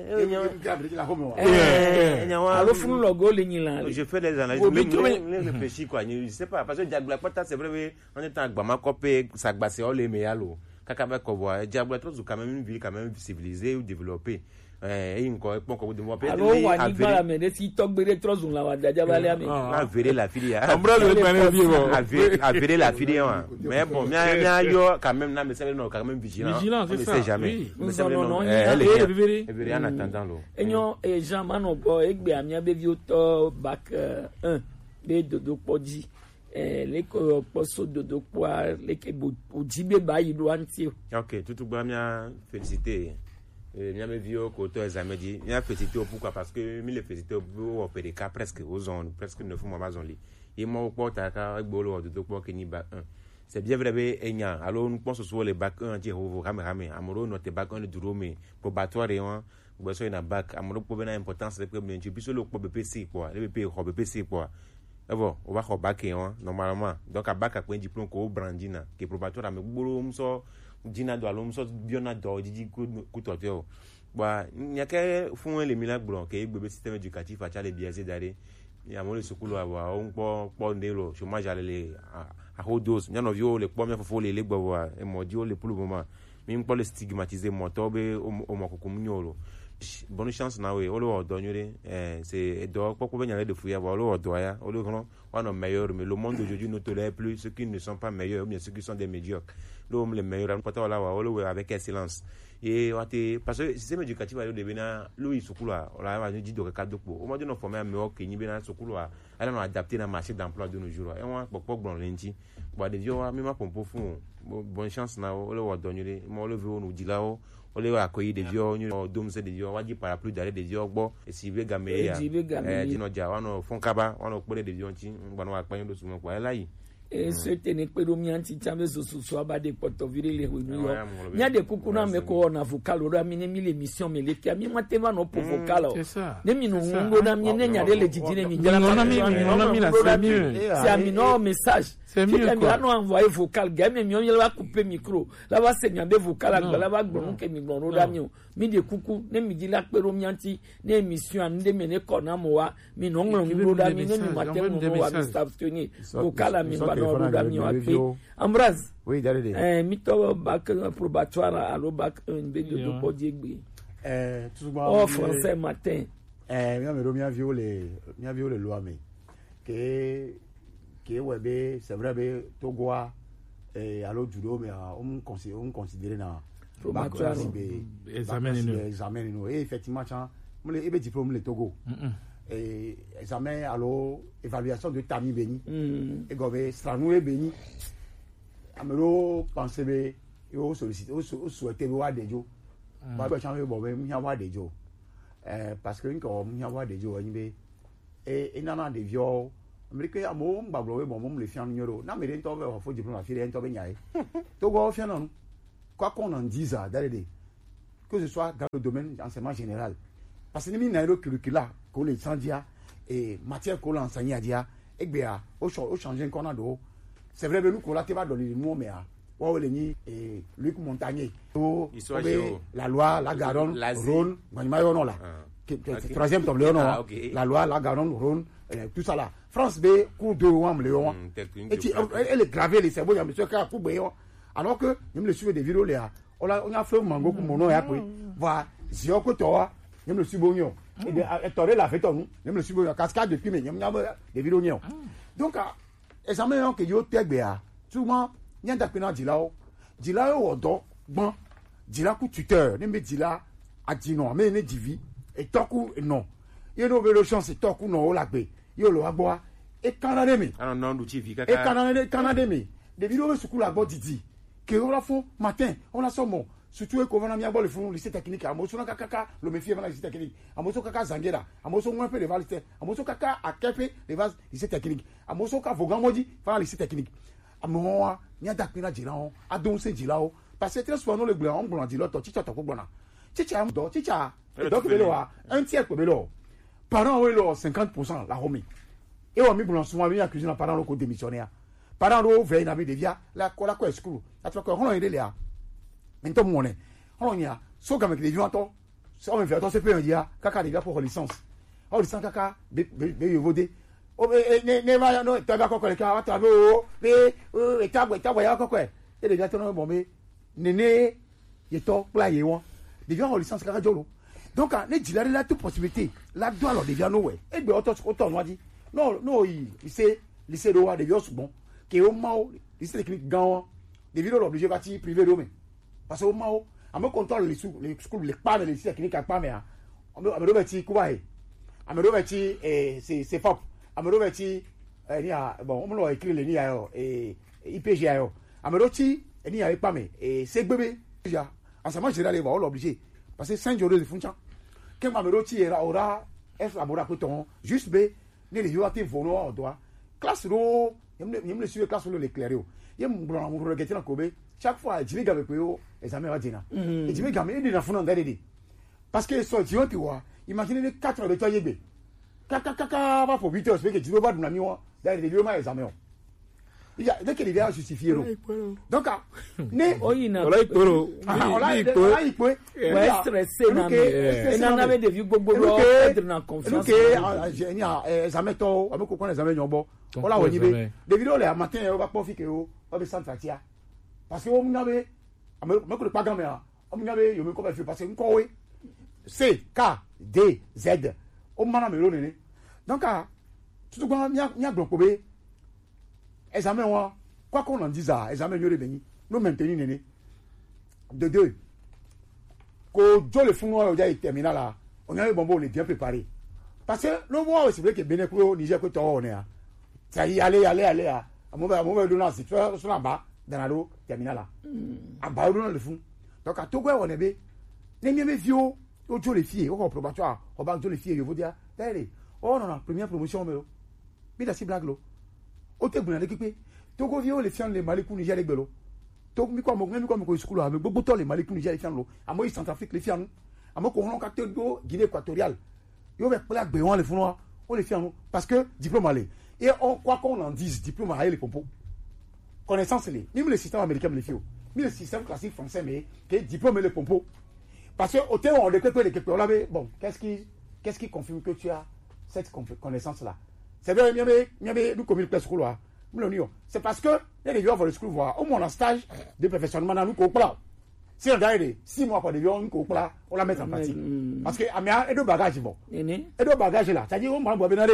mais alo fun logo le nyila je fais des analyses mais réfléchis quoi je sais pas parce que diagbe la pata c'est vrai on est en gbama copé ça gbase o le me yalo kaka ba ko bois diable trop quand même une ville quand même civilisée ou développée eh inko pon ko de mo pe alors wa ni bara me de si togbere trop zun la wa daja ba le ami a verrer la fille a brother le panel vie bon a verrer la fille mais bon mia mia yo quand même na me c'est non quand même vigilant vigilant c'est ça jamais mais c'est non elle est verrer en attendant lo enyo e Jean mano bo egbe amia be vi oto bac un be dodo podi eh les ko poso dodo kwa les ke ojibe ba yi do anti OK tout gba mia féliciter eh mia me vio ko to examen di mia féliciter pourquoi parce que mi le féliciter au opérer cas presque aux zones presque neuf mois bazon li et mo porta ka gbolo dodo kwa ke ni bac un c'est bien vrai be enya alors nous pense sur les bac un ti ho rame rame amoro no te bac un duro me probatoire hein bo so na bac amoro po na importance que bien tu biso le po B P C quoi le B P ko B P C quoi. Bon, on va rebaquer hein, normalement. Donc à bac après un diplôme ko brandina qui probatoire mais gbolo mso dina do alo mso biona do didi ku to to. Ba nya ke fun le milagro ke gbebe système éducatif a chale biaisé dare. Ya mo le sukulu wa on po po ndelo chômage ale a hodos nya no vio le po me fofo le le gbo wa e mo dio le pour le moment. Mi mpo le stigmatiser mo to be o mo kokumnyolo. Bonne chance na we olo odonyore eh c'est do poko benyale de fouya olo odoya olo grand on est meilleur mais le monde d'aujourd'hui ne tolère plus ceux qui ne sont pas meilleurs bien ceux qui sont des médiocres l'homme les meilleurs on peut là olo avec excellence et parce que système éducatif a de bena lui sukula on a dit do ka dopo o mo de no former meilleur que ni bena sukula elle non adapté dans marché d'emploi de nos jours et on poko bon lenti ba de dio mi ma pompo fun bonne chance na olo odonyore mo le veut nous dit là on les accueillir des vieux on dom c'est des vieux on va dire parapluie d'aller des vieux gbo et si veut gamer eh dino dia on fon kaba on pele des vieux nti ngba wa pan do sumo kwa lai e se tene pedo mi anti chambe so so abade poto vire le New York nya de kukuna me ko na vocal ro mi ne mi l'émission me le kia mi matema no pour vocal ne mi no ngo na mi ne nya de le jijine mi jana na mi na mi la c'est mieux c'est un mino message c'est mieux quoi no envoyer vocal ga me mi on va couper micro là va se nyambe vocal là va gbon ke mi gbon ro da mi o mi de kuku ne mi di la pedo mi anti ne émission an de me ne ko na mo wa mi no nglo mi ro da mi ne mi matema no wa s'abstenir vocal mi Ambroise. Oui, d'aller. Eh, mito bac probatoire à l'eau bac un B de deux pour dire. Eh, tout le monde. Oh, français matin. Eh, mia me romia viole, mia viole loi me. Que que webe, c'est vrai be Togoa eh allo judo mais on considère on considère na probatoire examen nous. Examen nous. Et effectivement, ça, me le ebe diplôme le Togo. Et examen allo évaluation de Tami Beni et gobe stranou e Beni amelo penser be yo solliciter o souhaiter wa dejo ba ba chan be bo be mi wa dejo eh parce que nko mi wa dejo ni be et et nana des vieux américain amo mbablo bon mom le fian numéro na méré to be fo diplôme affaire en to be nyaé to go fian non quoi qu'on en dise d'aller que ce soit dans le domaine enseignement général parce que ni na le curricula ko le sandia et matière ko l'enseigner à dia et bien au changer qu'on a do c'est vrai que nous ko la te va donner le mot mais wa le ni et Luc Montagnier to la loi la Garonne Rhône manima yo non là troisième tome le non la loi la Garonne Rhône tout ça là France B cours de Wam le on et elle est gravée les cerveaux il y a monsieur ka ku be alors que nous le suivre des vidéos là on a on a fait mango ku mono ya puis va zio ko to nous le suivre nyo et toré la fait nous nous le suivre cascade depuis mais nous des vidéos nyo donc examen que yo tegbe a souvent n'y a d'apena dilao dilao odo bon dila ku tuteur ne me dila a dit non mais ne divi et toku non il no velo chance toku non la gbe yo lo agbo et canada mi ah non du T V kaka et canada canada mi des vidéos sur la gbo didi que on la font matin on la somme surtout ko vana mi agbo le fun lycée technique amoso na kaka le méfier vana lycée technique amoso kaka zangera amoso ngwa pe le valiste amoso kaka akepe le vas lycée technique amoso ka vogan modi vana lycée technique amoa nya dakpina jilao adon se jilao parce que très souvent le gblon gblon jilo to chicha to ko gbona chicha do chicha donc le wa un tiers ko belo parents oui lo cinquante pour cent la homi et on mi gblon souvent mi accuse na parents ko démissionnaire parents ro veille na bi devia la ko la ko school atra ko hono ile ya ento mone hono nya so ga me de vianto so me vianto se pe dia kaka devia pour licence o licence kaka be be yovode o ne ne va no ta ba ko ko le ka ta bo be e ta bo ta bo ya ko ko e de ga to no bo me nene ye to pla ye won de vian licence kaka jolo donc ne dilare la toute possibilité la doit alors de vian no we e gbe auto ko to no di no no yi lycée lycée do wa de vian sugbon ke o ma o lycée technique gan de vian obligé parti privé do me parce que o ma o amo contrôle les les school les pas les lycée technique pas mais amo amo do beti ku ba e amo do beti eh c'est c'est fop amero beti ni a bon on lo écrit le ni a et I P G a yo amero ti ni a pa me et c'est bébé ya enseignement général il va l'obliger parce que cinq jours de funcha quand amero ti era ora F amora coton juste B ni les yo ati vono o doa classe ro yem le suivre classe ro l'éclairer yo yem blanc on regarder na kobe chaque fois jimi gabe ko yo examen wa dina et jimi gabe ni na funa ndade parce que so ti o ti wa imaginez les quatre de toi yebe kaka kaka va pour huit heures c'est que tu veux pas de la miwa d'ailleurs les ma examen il y a dès qu'il est à justifier donc né oyina ola iporo ola ola ipo ouais stressé na mais na na de vieux gbogbo ro être na confiance ok ni a examen to ameko kon examen nyombo ola woni be de vidéo le matin o ba po fi ke o o be sant fatia parce que o mu ngabe ameko le pas grand mais o mu ngabe yo me ko ba fi parce que nko we C K D Z o mana me ro nene donc ah tout quoi nya nya gbo be examen wa quoi qu'on en dise ah examen yo le beni nous maintenir nene de deux ko jo le funu o ja terminal là on a eu bon bon on est bien préparé parce que le moi c'est vrai que Benin ko Niger ko to on est ça y aller aller aller ah mo ba mo ba do na si tu sur là bas dans la l'eau terminal là ah ba do na le fun donc à tout quoi on est be ne mi me vio o jo les filles o probatoire o ba jo les filles yo vous dire d'aller oh non non première promotion mais bi da si blague lo o te gbona l'équipe to go vio les filles les maliku Niger les gbelo to mi ko mo mi ko mi ko school avec gbogbo to les maliku Niger les filles lo amo i Centrafrique les filles amo ko on ka te do Guinée équatoriale yo be plaque be on les funu on les filles parce que diplôme aller et on quoi qu'on en dise diplôme aller les compos connaissance les même le système américain les filles mais le système classique français mais que diplôme les compos parce que au terme on déclare que les quelques là bon qu'est-ce qui qu'est-ce qui confirme que tu as cette connaissance là c'est vrai bien bien bien nous comme classe school là c'est parce que les gens vont le school voir au moins en stage de perfectionnement dans nous ko pla si on regarde six mois pour des gens ko pla on la met en pratique parce que amia et de bagages bon et de bagages là c'est-à-dire on va benare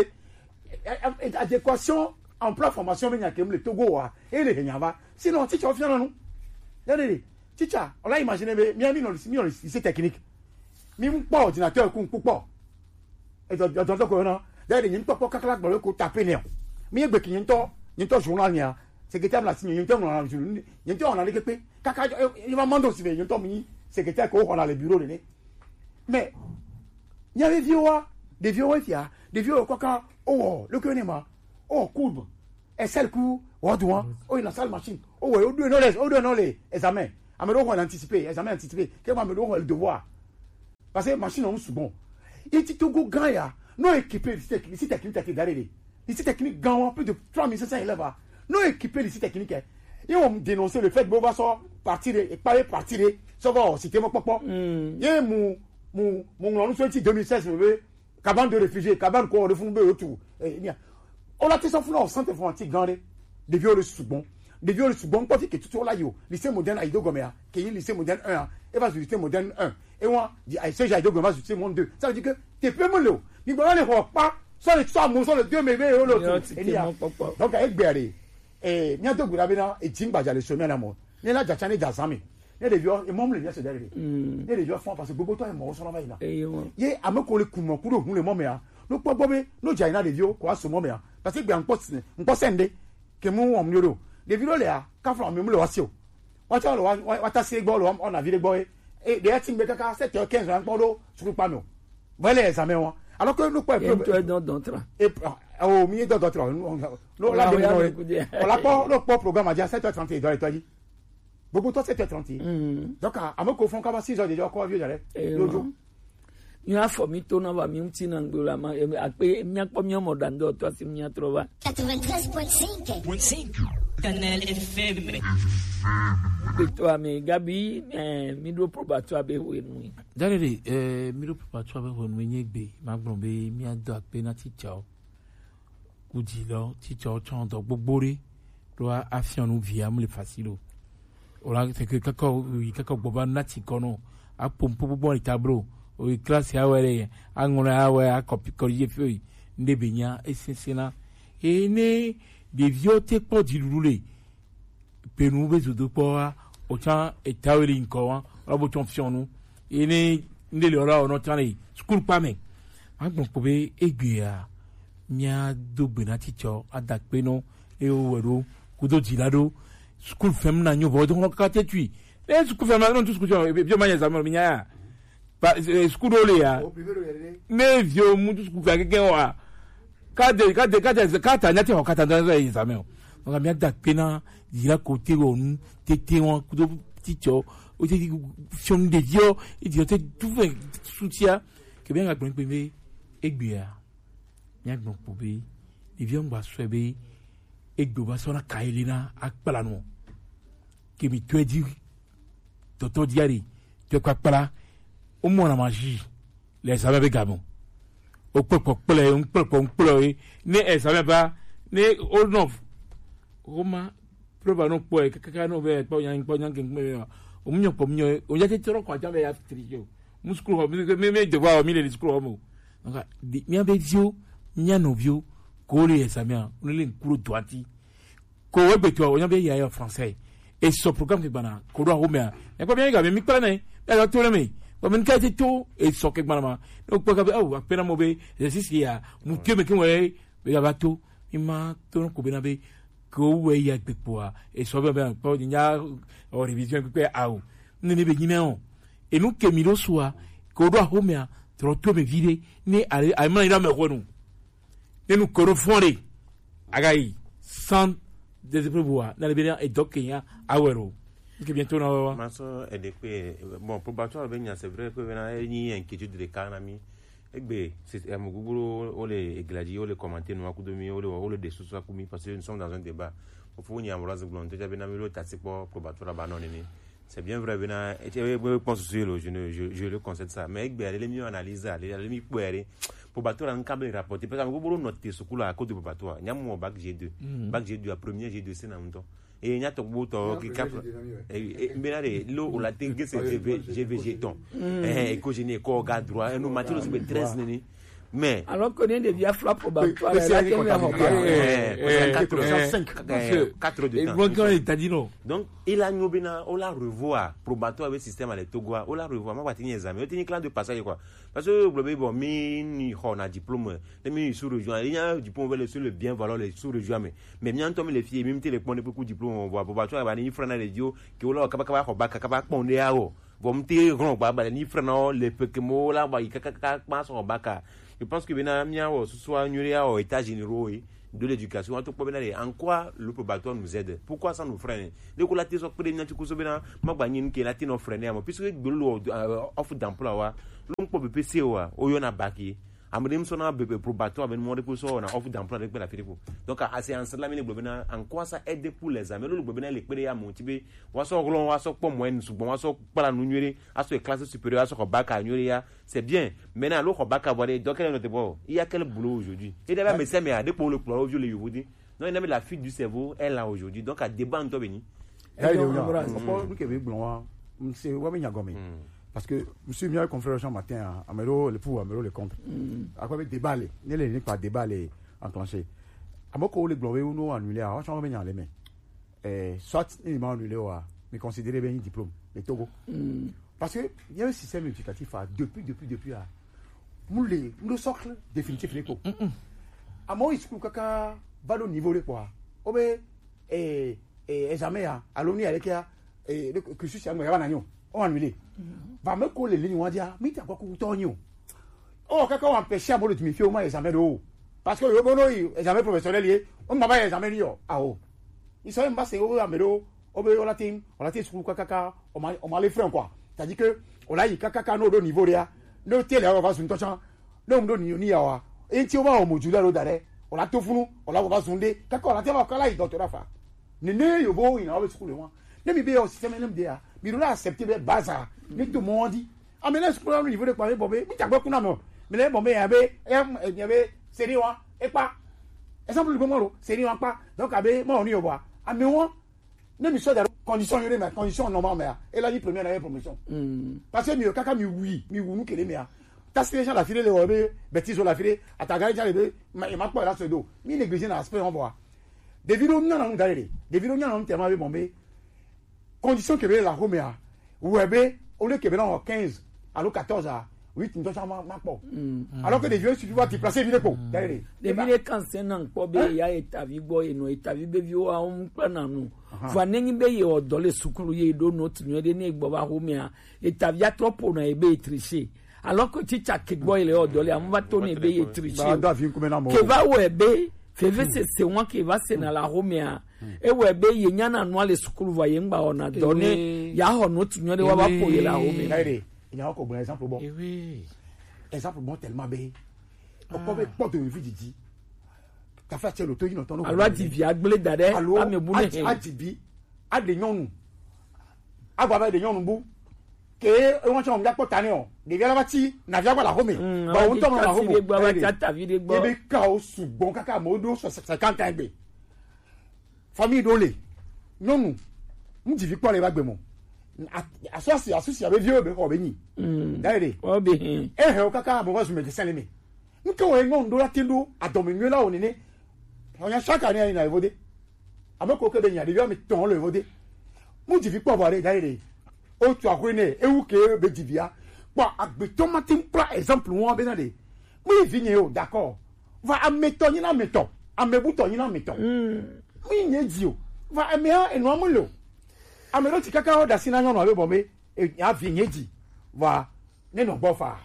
adéquation en plan formation mais il y a le Togo et les Kenyava sinon si tu viens là nous regardez Ticha, on l'a imaginé, mais mi non mi non lycée technique. Mi un pas ordinateur ku ku pas. Et donc donc ko na, d'ailleurs ni pas pas kakala bo ko taper néon. Mi e gbe ki nto, nto journal nia. Secrétaire la signé nto on a journal. Nto on a l'équipe. Kaka il va mando si nto mi secrétaire ko on a le bureau de né. Mais il y avait vieux des vieux fia, de vieux quoi quand oh le connaît ma oh courbe et celle coup what do oh il a salle machine oh ouais oh deux non les oh deux non les examen amelo on anticiper examen anticiper que ma amelo le devoir parce que machine on sous bon il dit tout go grand ya non équipé ici technique technique d'arrêter ici technique grand plus de trois mille cinq cents élèves non équipé ici technique ils ont dénoncé le fait que Boba soit parti et pas parti ça va citer mon papa et mon mon mon nous deux mille seize cabane de réfugiés cabane quoi de fond autour on a tout ça au centre informatique grand des vieux le sous-bon des vieux le sous-bon pas que tout là yo lycée moderne Aïdo Gomea qui est lycée moderne un et va sur lycée moderne un et moi dit Aïdo Aïdo Gomea sur lycée moderne deux ça veut dire que tu peux me le ni bon les pas ça les ça mon ça le deux mais le donc avec Berry et bientôt vous avez là et Tim Baja le sommet là moi ni là jachane jazami ni les vieux et moi le vieux c'est derrière ni les vieux font parce que Bobo toi est mort sur la veille là y a me coller coup mon coup de le moment no po bobe no jaina de vieux quoi ce moment parce que bien poste on poste ndé que mon on mieux les vieux là ka flan me le wasio wa cha wa wa ta se gbo on a vile boy et de atin be kaka sept heures quinze ran podo sur pas non voilà les examens wa alors que nous quoi et dans d'autres et au milieu dans d'autres no la on la pas le programme à sept heures trente dans les toilettes beaucoup toi sept heures trente donc à me ko fon ka six heures de encore vieux j'allais l'autre il a formé ton avant mi petit n'angola ma après mi a pas mi mo dando toi si mi a trouvé quatre-vingt-treize virgule cinq Canal F M et toi mais Gabi mi do probatoire be ho enu dalele eh mi do probatoire be ho enu nyegbe ma gbon be mi a do ape na teacher kudi lo teacher chon do gbogbo re do afion nu via mu le facile o la c'est que kako kako gboba na ti kono a pompo bo ni tableau o classe ya were angona ya we a copy corriger feuille ndebenya essentiellement et ne des vieux te po di lulule penu bezo do po o chan etaweli nko wa la bo confiance nous et ne ndele ora o no chan e school pa me agbon po be egbe a mia do gbena teacher adakpe no e o wero kudo dilado school fem na nyo bo do ka te tui e school fem na no school bio manya za mo minya pa school ole ya me vieux mu school fa keke wa ka de ka de ka de ka ta nyate ho ka ta dans les examens donc mia dakpe na dira côté onu tete won kudo teacher o te fion de dio e di te tout fait soutien que bien agbon pe me egbe a mia gbon po be e vieux ngba so be egbe ba so na kailina akpala no que mi tu dit toto diari tu kwa akpala o mo na maji les savait be gabon o popo pele un popo pele ne e savait pas ne o no Roma prova no po e kaka no ve po yan po yan ken me o mnyo po mnyo o ya te tro kwa ja be ya trio muskulu me me de wa mi le skulu mo donc mi ave dio nya no vio ko le examen on le nkuru doati ko we beto o nya be ya ya français et ce programme que bana ko do Roma e ko bien ga mi pa na e ga to le me ko men ka te to e so ke bana donc ko ga oh apena mo be exercice ya mu ke me ke we be ga bato ima to ko be na be ko we ya pe po e so be be po nya o révision pe au ne ne be nyimeo et nous que milo soit ko do Roma trop to me vide ni ale ai ma ira me ko nu ne nous ko fondé agai sans des épreuves na le bien et donc ya awero que bientôt na maso et depuis bon probatoire ben c'est vrai que na ni inquiétude de kanami egbe c'est am guguro o le egladi o le commenter no akudomi o le o le desu so akumi parce que nous sommes dans un débat il faut ni amroise glonte ja benami lo tatipo probatoire ba non ni c'est bien vrai bena et je pense sur le je ne je, je le concède ça mais egbe elle est mieux analyser elle est mieux poere probatoire en câble rapporter parce que guguro noter ce coup là à cause de probatoire nyamo bac G deux bac G deux à premier G deux c'est na mto et nyato boto qui cap et benare lo o la tengue c'est G V G ton eh ko génie ko ga droit et nous matière aussi treize nini mais alors qu'on est devient flop probatoire là quatre de temps donc il a nyobina on la revoir probatoire avec système à l'etogoa on la revoir ma watini examen on tini classe de passage quoi parce que le bon mi ni on a diplôme les mi sous rejoint il y a diplôme veut sur le bien valoir les sous rejoint mais mais bien tomber les filles même te les prendre pour diplôme on voit probatoire va ni frana les dio que on la kaba kaba ko ba kaba pondé ao vom te grand ba ni freno le pekemo la ba ikaka ka ma so baka. Je pense que bena mia o soit nuria aux états généraux de l'éducation en tout cas en quoi le probatoire nous aide, pourquoi ça nous freine de ko la te so pede nyanti ko so bena magba nyin ke la te no freine am puisque gbolo offre d'emploi wa lo ko be P C wa o yo na baki amdem so na be probatoire ben mo de ko so na offre d'emploi de la filipo donc à séance là mine gbobena en quoi ça aide pour les amis lo gbobena le pede ya mo tibe wa so glon wa so po mo en sugbon wa so para nu nyuri aso classe supérieure aso ko baka nyuri ya c'est bien maintenant lo ko baka voir donc elle note bon il y a quel boulot aujourd'hui et d'abord mais c'est mais de pour le pour le vieux vous dit non il a la fuite du cerveau elle là aujourd'hui donc à débat en toi béni eh yo nous que be glon c'est wa be nyagome parce que monsieur Miao conférence matin à Amero le pour Amero le contre à quoi débat les ne les pas débat les enclenché amoko le globé ou non annulé à on va les mains eh soit il m'a annulé ou mais considérer bien un diplôme les Togo parce que il y a un système éducatif depuis depuis depuis là nous les nous socle définitif les co à moi il se kaka va au niveau de quoi obe eh eh examen à l'oni avec ya eh le cursus ya ngwa na nyo on annulé va me coller les lignes dia mi ta kwa ku tonyo oh kaka on empêcher à moi de me faire au moins examen de haut parce que le bono examen professionnel lié on va pas examen yo ah oh ils sont pas c'est au amero obe on la team on la team sur kaka on m'a on m'a les freins quoi c'est-à-dire que on a eu kaka no do niveau là no tele on va sur toncha no ndo ni ni yawa et ti o ba o modula lo dare on la tofunu on la va zonde kaka on la teba kala i docteur fa ne ne yo bo ina o school wa ne mi be o système nem dia mi do la accepter be baza ni tout monde dit ah mais là school au niveau de quoi bobé mi ta gbo kuna mo mi le bobé ya be ya be série wa e pa exemple le bon série wa pa donc abe mo ni yo bo ah mais won ne mi so da condition yore mais condition normal mais et la ni première la promotion parce que mi kaka mi oui mi wunu kele mais tas les gens la file le obe bêtise la file ataga ja le ma ma pa la so do mi négliger na aspect on voit des vidéos non non d'aller des vidéos non tellement be bombé condition que la romea webe au lieu que ben quinze alors quatorze à huit nous ça ma pas alors que des vieux tu dois te placer vite ko d'aller des vidéos quand c'est non ko be ya etavi boy no etavi be vio a on plan nu fa nengi be ye odole sukuru ye do no tunu de ne gbo ba romea etavi a trop pour na e be tricher alors que tu as boy le odole am va tourner be ye tricher que va webe feve c'est c'est moi qui va c'est na la romea e webe ye nyana no ale sukuru va ye ngba ona donner ya ho no tunu de wa ba ko ye la romea il y a encore un exemple bon. Oui. Exemple bon tellement bé. On peut pas de vie dit. Ta fait le to ino ton. Alors di via gbele dade a me bu ne. A di bi a de nyonu. A gba ba de nyonu bu. Ke e won che on ya po tani o. De via la bati na via gba la home. Ba won to na home. Gba ba ta ta vi de gbo. E be ka o sugbon kaka modo cinquante ans gbe. Famille dole. Nyonu. Mu di vi po le ba gbe mo. Associé associé avec vieux be ko be ni d'ailleurs o be eh he kaka mo wasu médecin le mi nko we ngon do la tendo adominu la onini on ya chaque année na evode ameko ke be nya de vieux mi ton le evode mu di fi po bo re d'ailleurs o tu akwene ewu ke be divia pa agbe tomate pra exemple won be na de mu vinye o d'accord va ameto ni na meto amebuto ni na meto mu nye di o va amea enu amulo amelo ti kaka o da sina nyon abe bombe e ya vinyeji va ne no bofa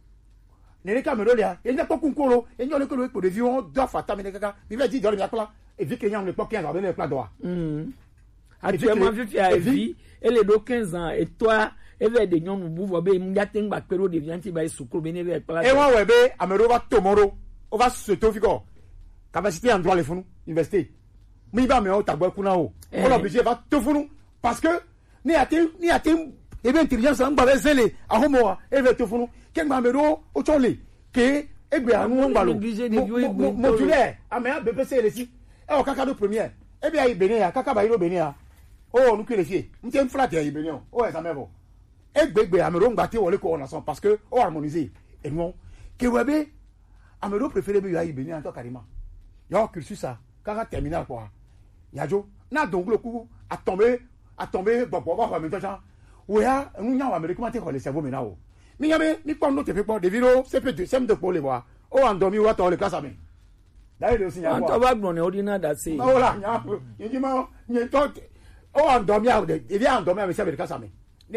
ne le kamero lia e ne poku nkoro e nyon le ko le po de vion do fa ta me kaka mi ve di do le yakla e vi ke nyon le po quinze ans be le pla do mm actuellement vi a vi et les do quinze ans et toi e ve de nyon bu vo be mya tengba pero de vianti ba sukuru be ne ve pla e wa we be amero va tomorrow o va se to figo capacité en droit le funu université mi ba me o tagbo kuna o o lo obligé va to funu parce que ni até ni até e be intelligence an ba be zele a homo e be to funu ken ba mero o chole ke egbe anu ngba lo modulaire amea B P C le si e o kaka do première e be ayi benin ya kaka ba iro benin ya o nu kele fie nte flat ya benin o examen bo egbe egbe amero ngba te wole ko on son parce que o harmoniser et non ke webe amero préféré be ayi benin en to carrément ya cursus ça kaka terminal quoi ya jo na donglo ku a tomber a tomber bon bon va mettre ça oya nous nya wa me comment te ko le cerveau maintenant o mi yabe mi pon no te pe pon de viro c'est peut c'est me de pour les voir o andomi wa to le casa me dai le signal quoi to ba gbon ne ordina da se o la nya yiji ma ni to o andomi a de e bi andomi a me se be casa me ne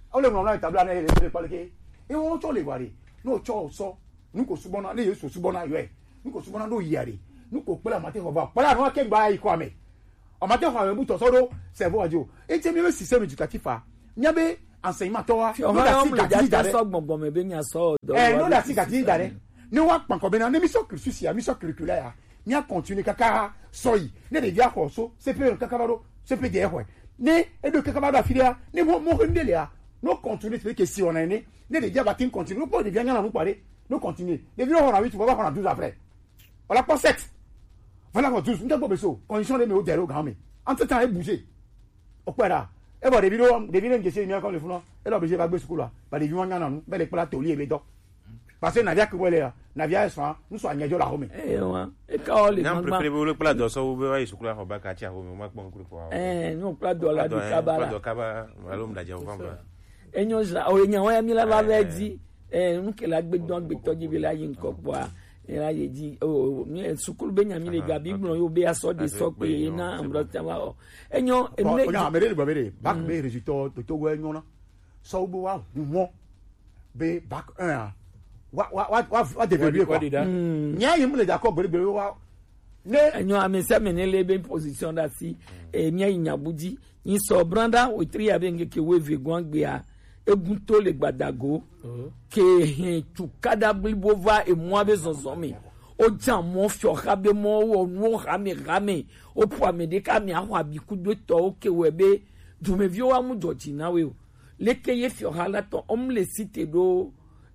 o le mo na tabla na ele le pale ke e won cho le ware no cho so nu ko subona le yesu subona yo e nu ko subona do yare nu ko pela mate ho ba pela no ke gba iko ame o mate ho ame bu to so do se bo ajo e ti mi le système éducatif a nya be enseignement to wa no da si gati da so gbongbon me be nya so do eh no da si gati da re ni wa pan ko be na ni mission cursus ya mission curriculaire ya nya continue kaka soyi ne de via ko so c'est peu kaka baro c'est peu de ho ne e do kaka baro afilia ne mo mo ndele ya no continue c'est que si on a né ne de via batin continue no po de via nya na no pare no continue de via on a huit on va on a douze après on la pas sept voilà on douze n'ta pas beso condition de me o dero grand me entre temps e bouger o pera e bo de vidéo de vidéo ngese mi akon le fun e lo be je ba gbe school wa ba de vi won nya na nu be le pla toli e be do parce que navia que voilà navia so nous so anyajo la home eh wa e ka o le ma préféré le plat do so be wa isukula ho ba ka cha home ma pon kuru ko eh no plat do la du kabala plat do kaba alom da je o famba enyo ja o enyo ya mi la ba be di eh nu ke la gbe don gbe toji be la yin ko po a era ye di o mi sukulu be nya mi le ga bi gbon yo be aso de so pe na ambro tama o enyo enle o nya mere le bere bac be résultat to to we enyo na so bu wa mo be bac un wa wa wa wa développer quoi nya yim le d'accord bere bere wa ne enyo amese me ne le be position da si e nya inyabuji yin so branda o tri abenge ke we vegon gbe a egun to le gbadago ke hin tu kada blibova e mo abe zonzomi o jan mo fio habe mo wo no hame game o po amede ka mi ahwa bi kudo to o ke webe du me vio wa mu joji na we le ke ye fio hala to om le cité do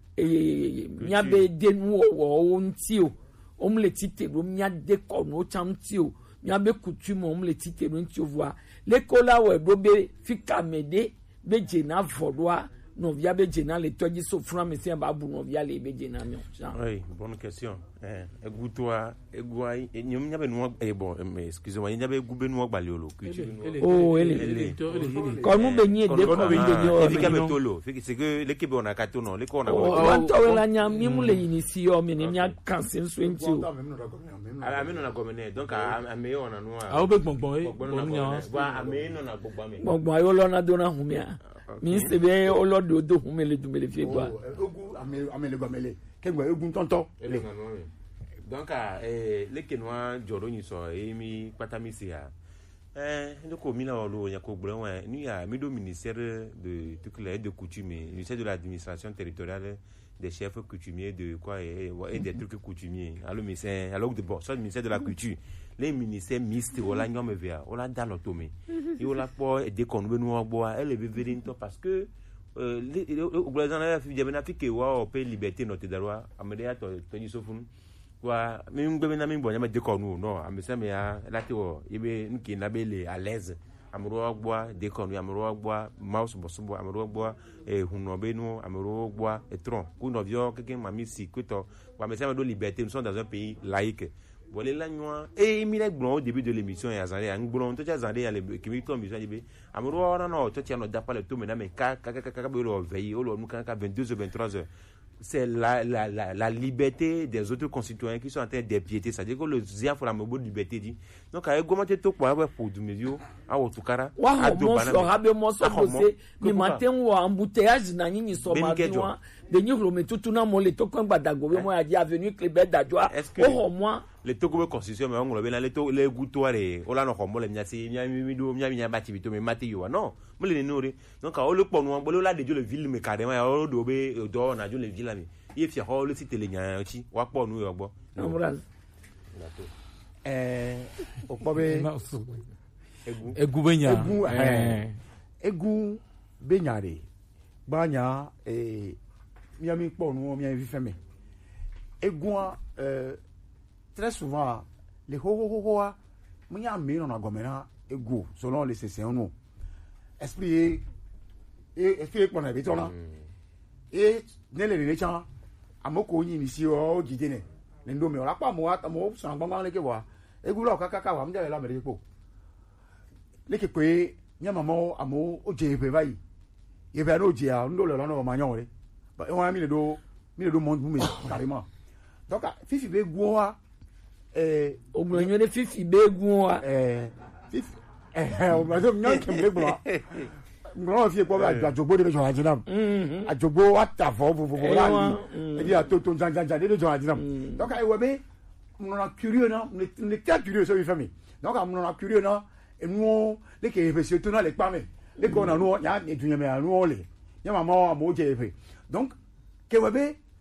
e nya be de nu wo o nti o om le cité do nya de ko no cham ti o nya be coutume om le cité do nti o voa le ko la we do be fika mede be jena vodwa no via be jena le toji so fran me se ba bu no via le be jena mi oui bonne question eh egutwa egwai nyum nyabe no e bon excusez-moi nyabe gube no gbale olo oh ele ko nu be nyi de ko be nyi o fika be tolo c'est que l'équipe on a kato non le ko na o to la nyam mi mu le inisi o mi ni mi akanse so enti o ala mi no na gomene donc a me on na no a o be gbongbon e gbongbon nya wa a me no na gbogbo me gbongbon ayo lo na do na hu mi a mi se be o lo do do hu me le du me le fie gba ogun ame ame le gomele ke gba ogun tonto donc eh le ke noa joro ni so e mi patami si a eh le ko mi na lo nya ko gboro wa ni a mi do ministère de toutes les de coutume ministère de l'administration territoriale des chefs coutumiers de quoi et, et des trucs coutumiers alors ministère alors de bon ça ministère de la culture les ministères mixtes wala nyom via wala dalo tome et wala po de kon be no gbo a ele be very into parce que euh les oblazan la fi je na fi ke wa o pe liberté notre droit amede ya to to ni sofun wa mi ngbe na mi bo nya de kon no amese me ya lati wo ibe nki na be le à l'aise amuro gbo de kon amuro gbo mouse bosubo amuro gbo e huno be no amuro gbo e tron ku no vio keke mami si kuto wa mese me do liberté nous sommes dans un pays laïque voilà la nuit et mi le gbon au début de l'émission ya zande ya gbon to cha zande ya le kimi to mi so be amuro ora no to cha no da pa le to me na me ka ka ka ka be lo veille o lo nu ka vingt-deux heures vingt-trois heures c'est la la la la liberté des autres concitoyens qui sont en train d'épiéter, c'est-à-dire que le zia faut la mebo liberté dit donc ay gomate to kwa ba pour du medio a wotukara a do bana wa habe mo so bose ni matin wa embouteillage na nyinyi so ma biwa de nyulo metutu na mo le to kwa gbadago we mo ya di avenue Clébert Dadjoa o ho mo le to go constitution me ngolo be na le to le gutoire o la no ko mo le nya si nya mi do nya nya ba ti bito me mate yo non mo le nore donc a o le ponu bo le la de jo le ville me carrément ya o do be do na jo le ville mi e fi ho le site le nya chi wa ponu yo gbo amural eh o po be egu egu benya egu eh egu benyare banya eh mi ponu mi vi feme egu euh très souvent les ho ho ho ho mi ya mi na gomena egu selon les sessions no esprit et esprit pour na betona et ne le le chan amoko yin ni si o gidene ne ndo mi ola pa mo ata mo san gbangban le ke wa egu lo kaka ka wa mi la mere po le ke pe nya mama amo o je pe bayi ye be no je a ndo le lo no ma nyon re ba e wa mi le do mi le do mon mi carrément donc fifi be gu wa eh ogbonyo le fifi be gu wa eh fifi eh o ma do nyon ke me gbo non fi ko ba jobo de jo ajinam a jobo ata fo fo fo la e dia to to jan jan jan de jo ajinam donc ai webe on a curieux non on est très curieux sur les familles donc on a curieux non et nous les que parce que tout na les pas mais les qu'on a nous ya et tu me nous les ya maman mo je fait donc que webe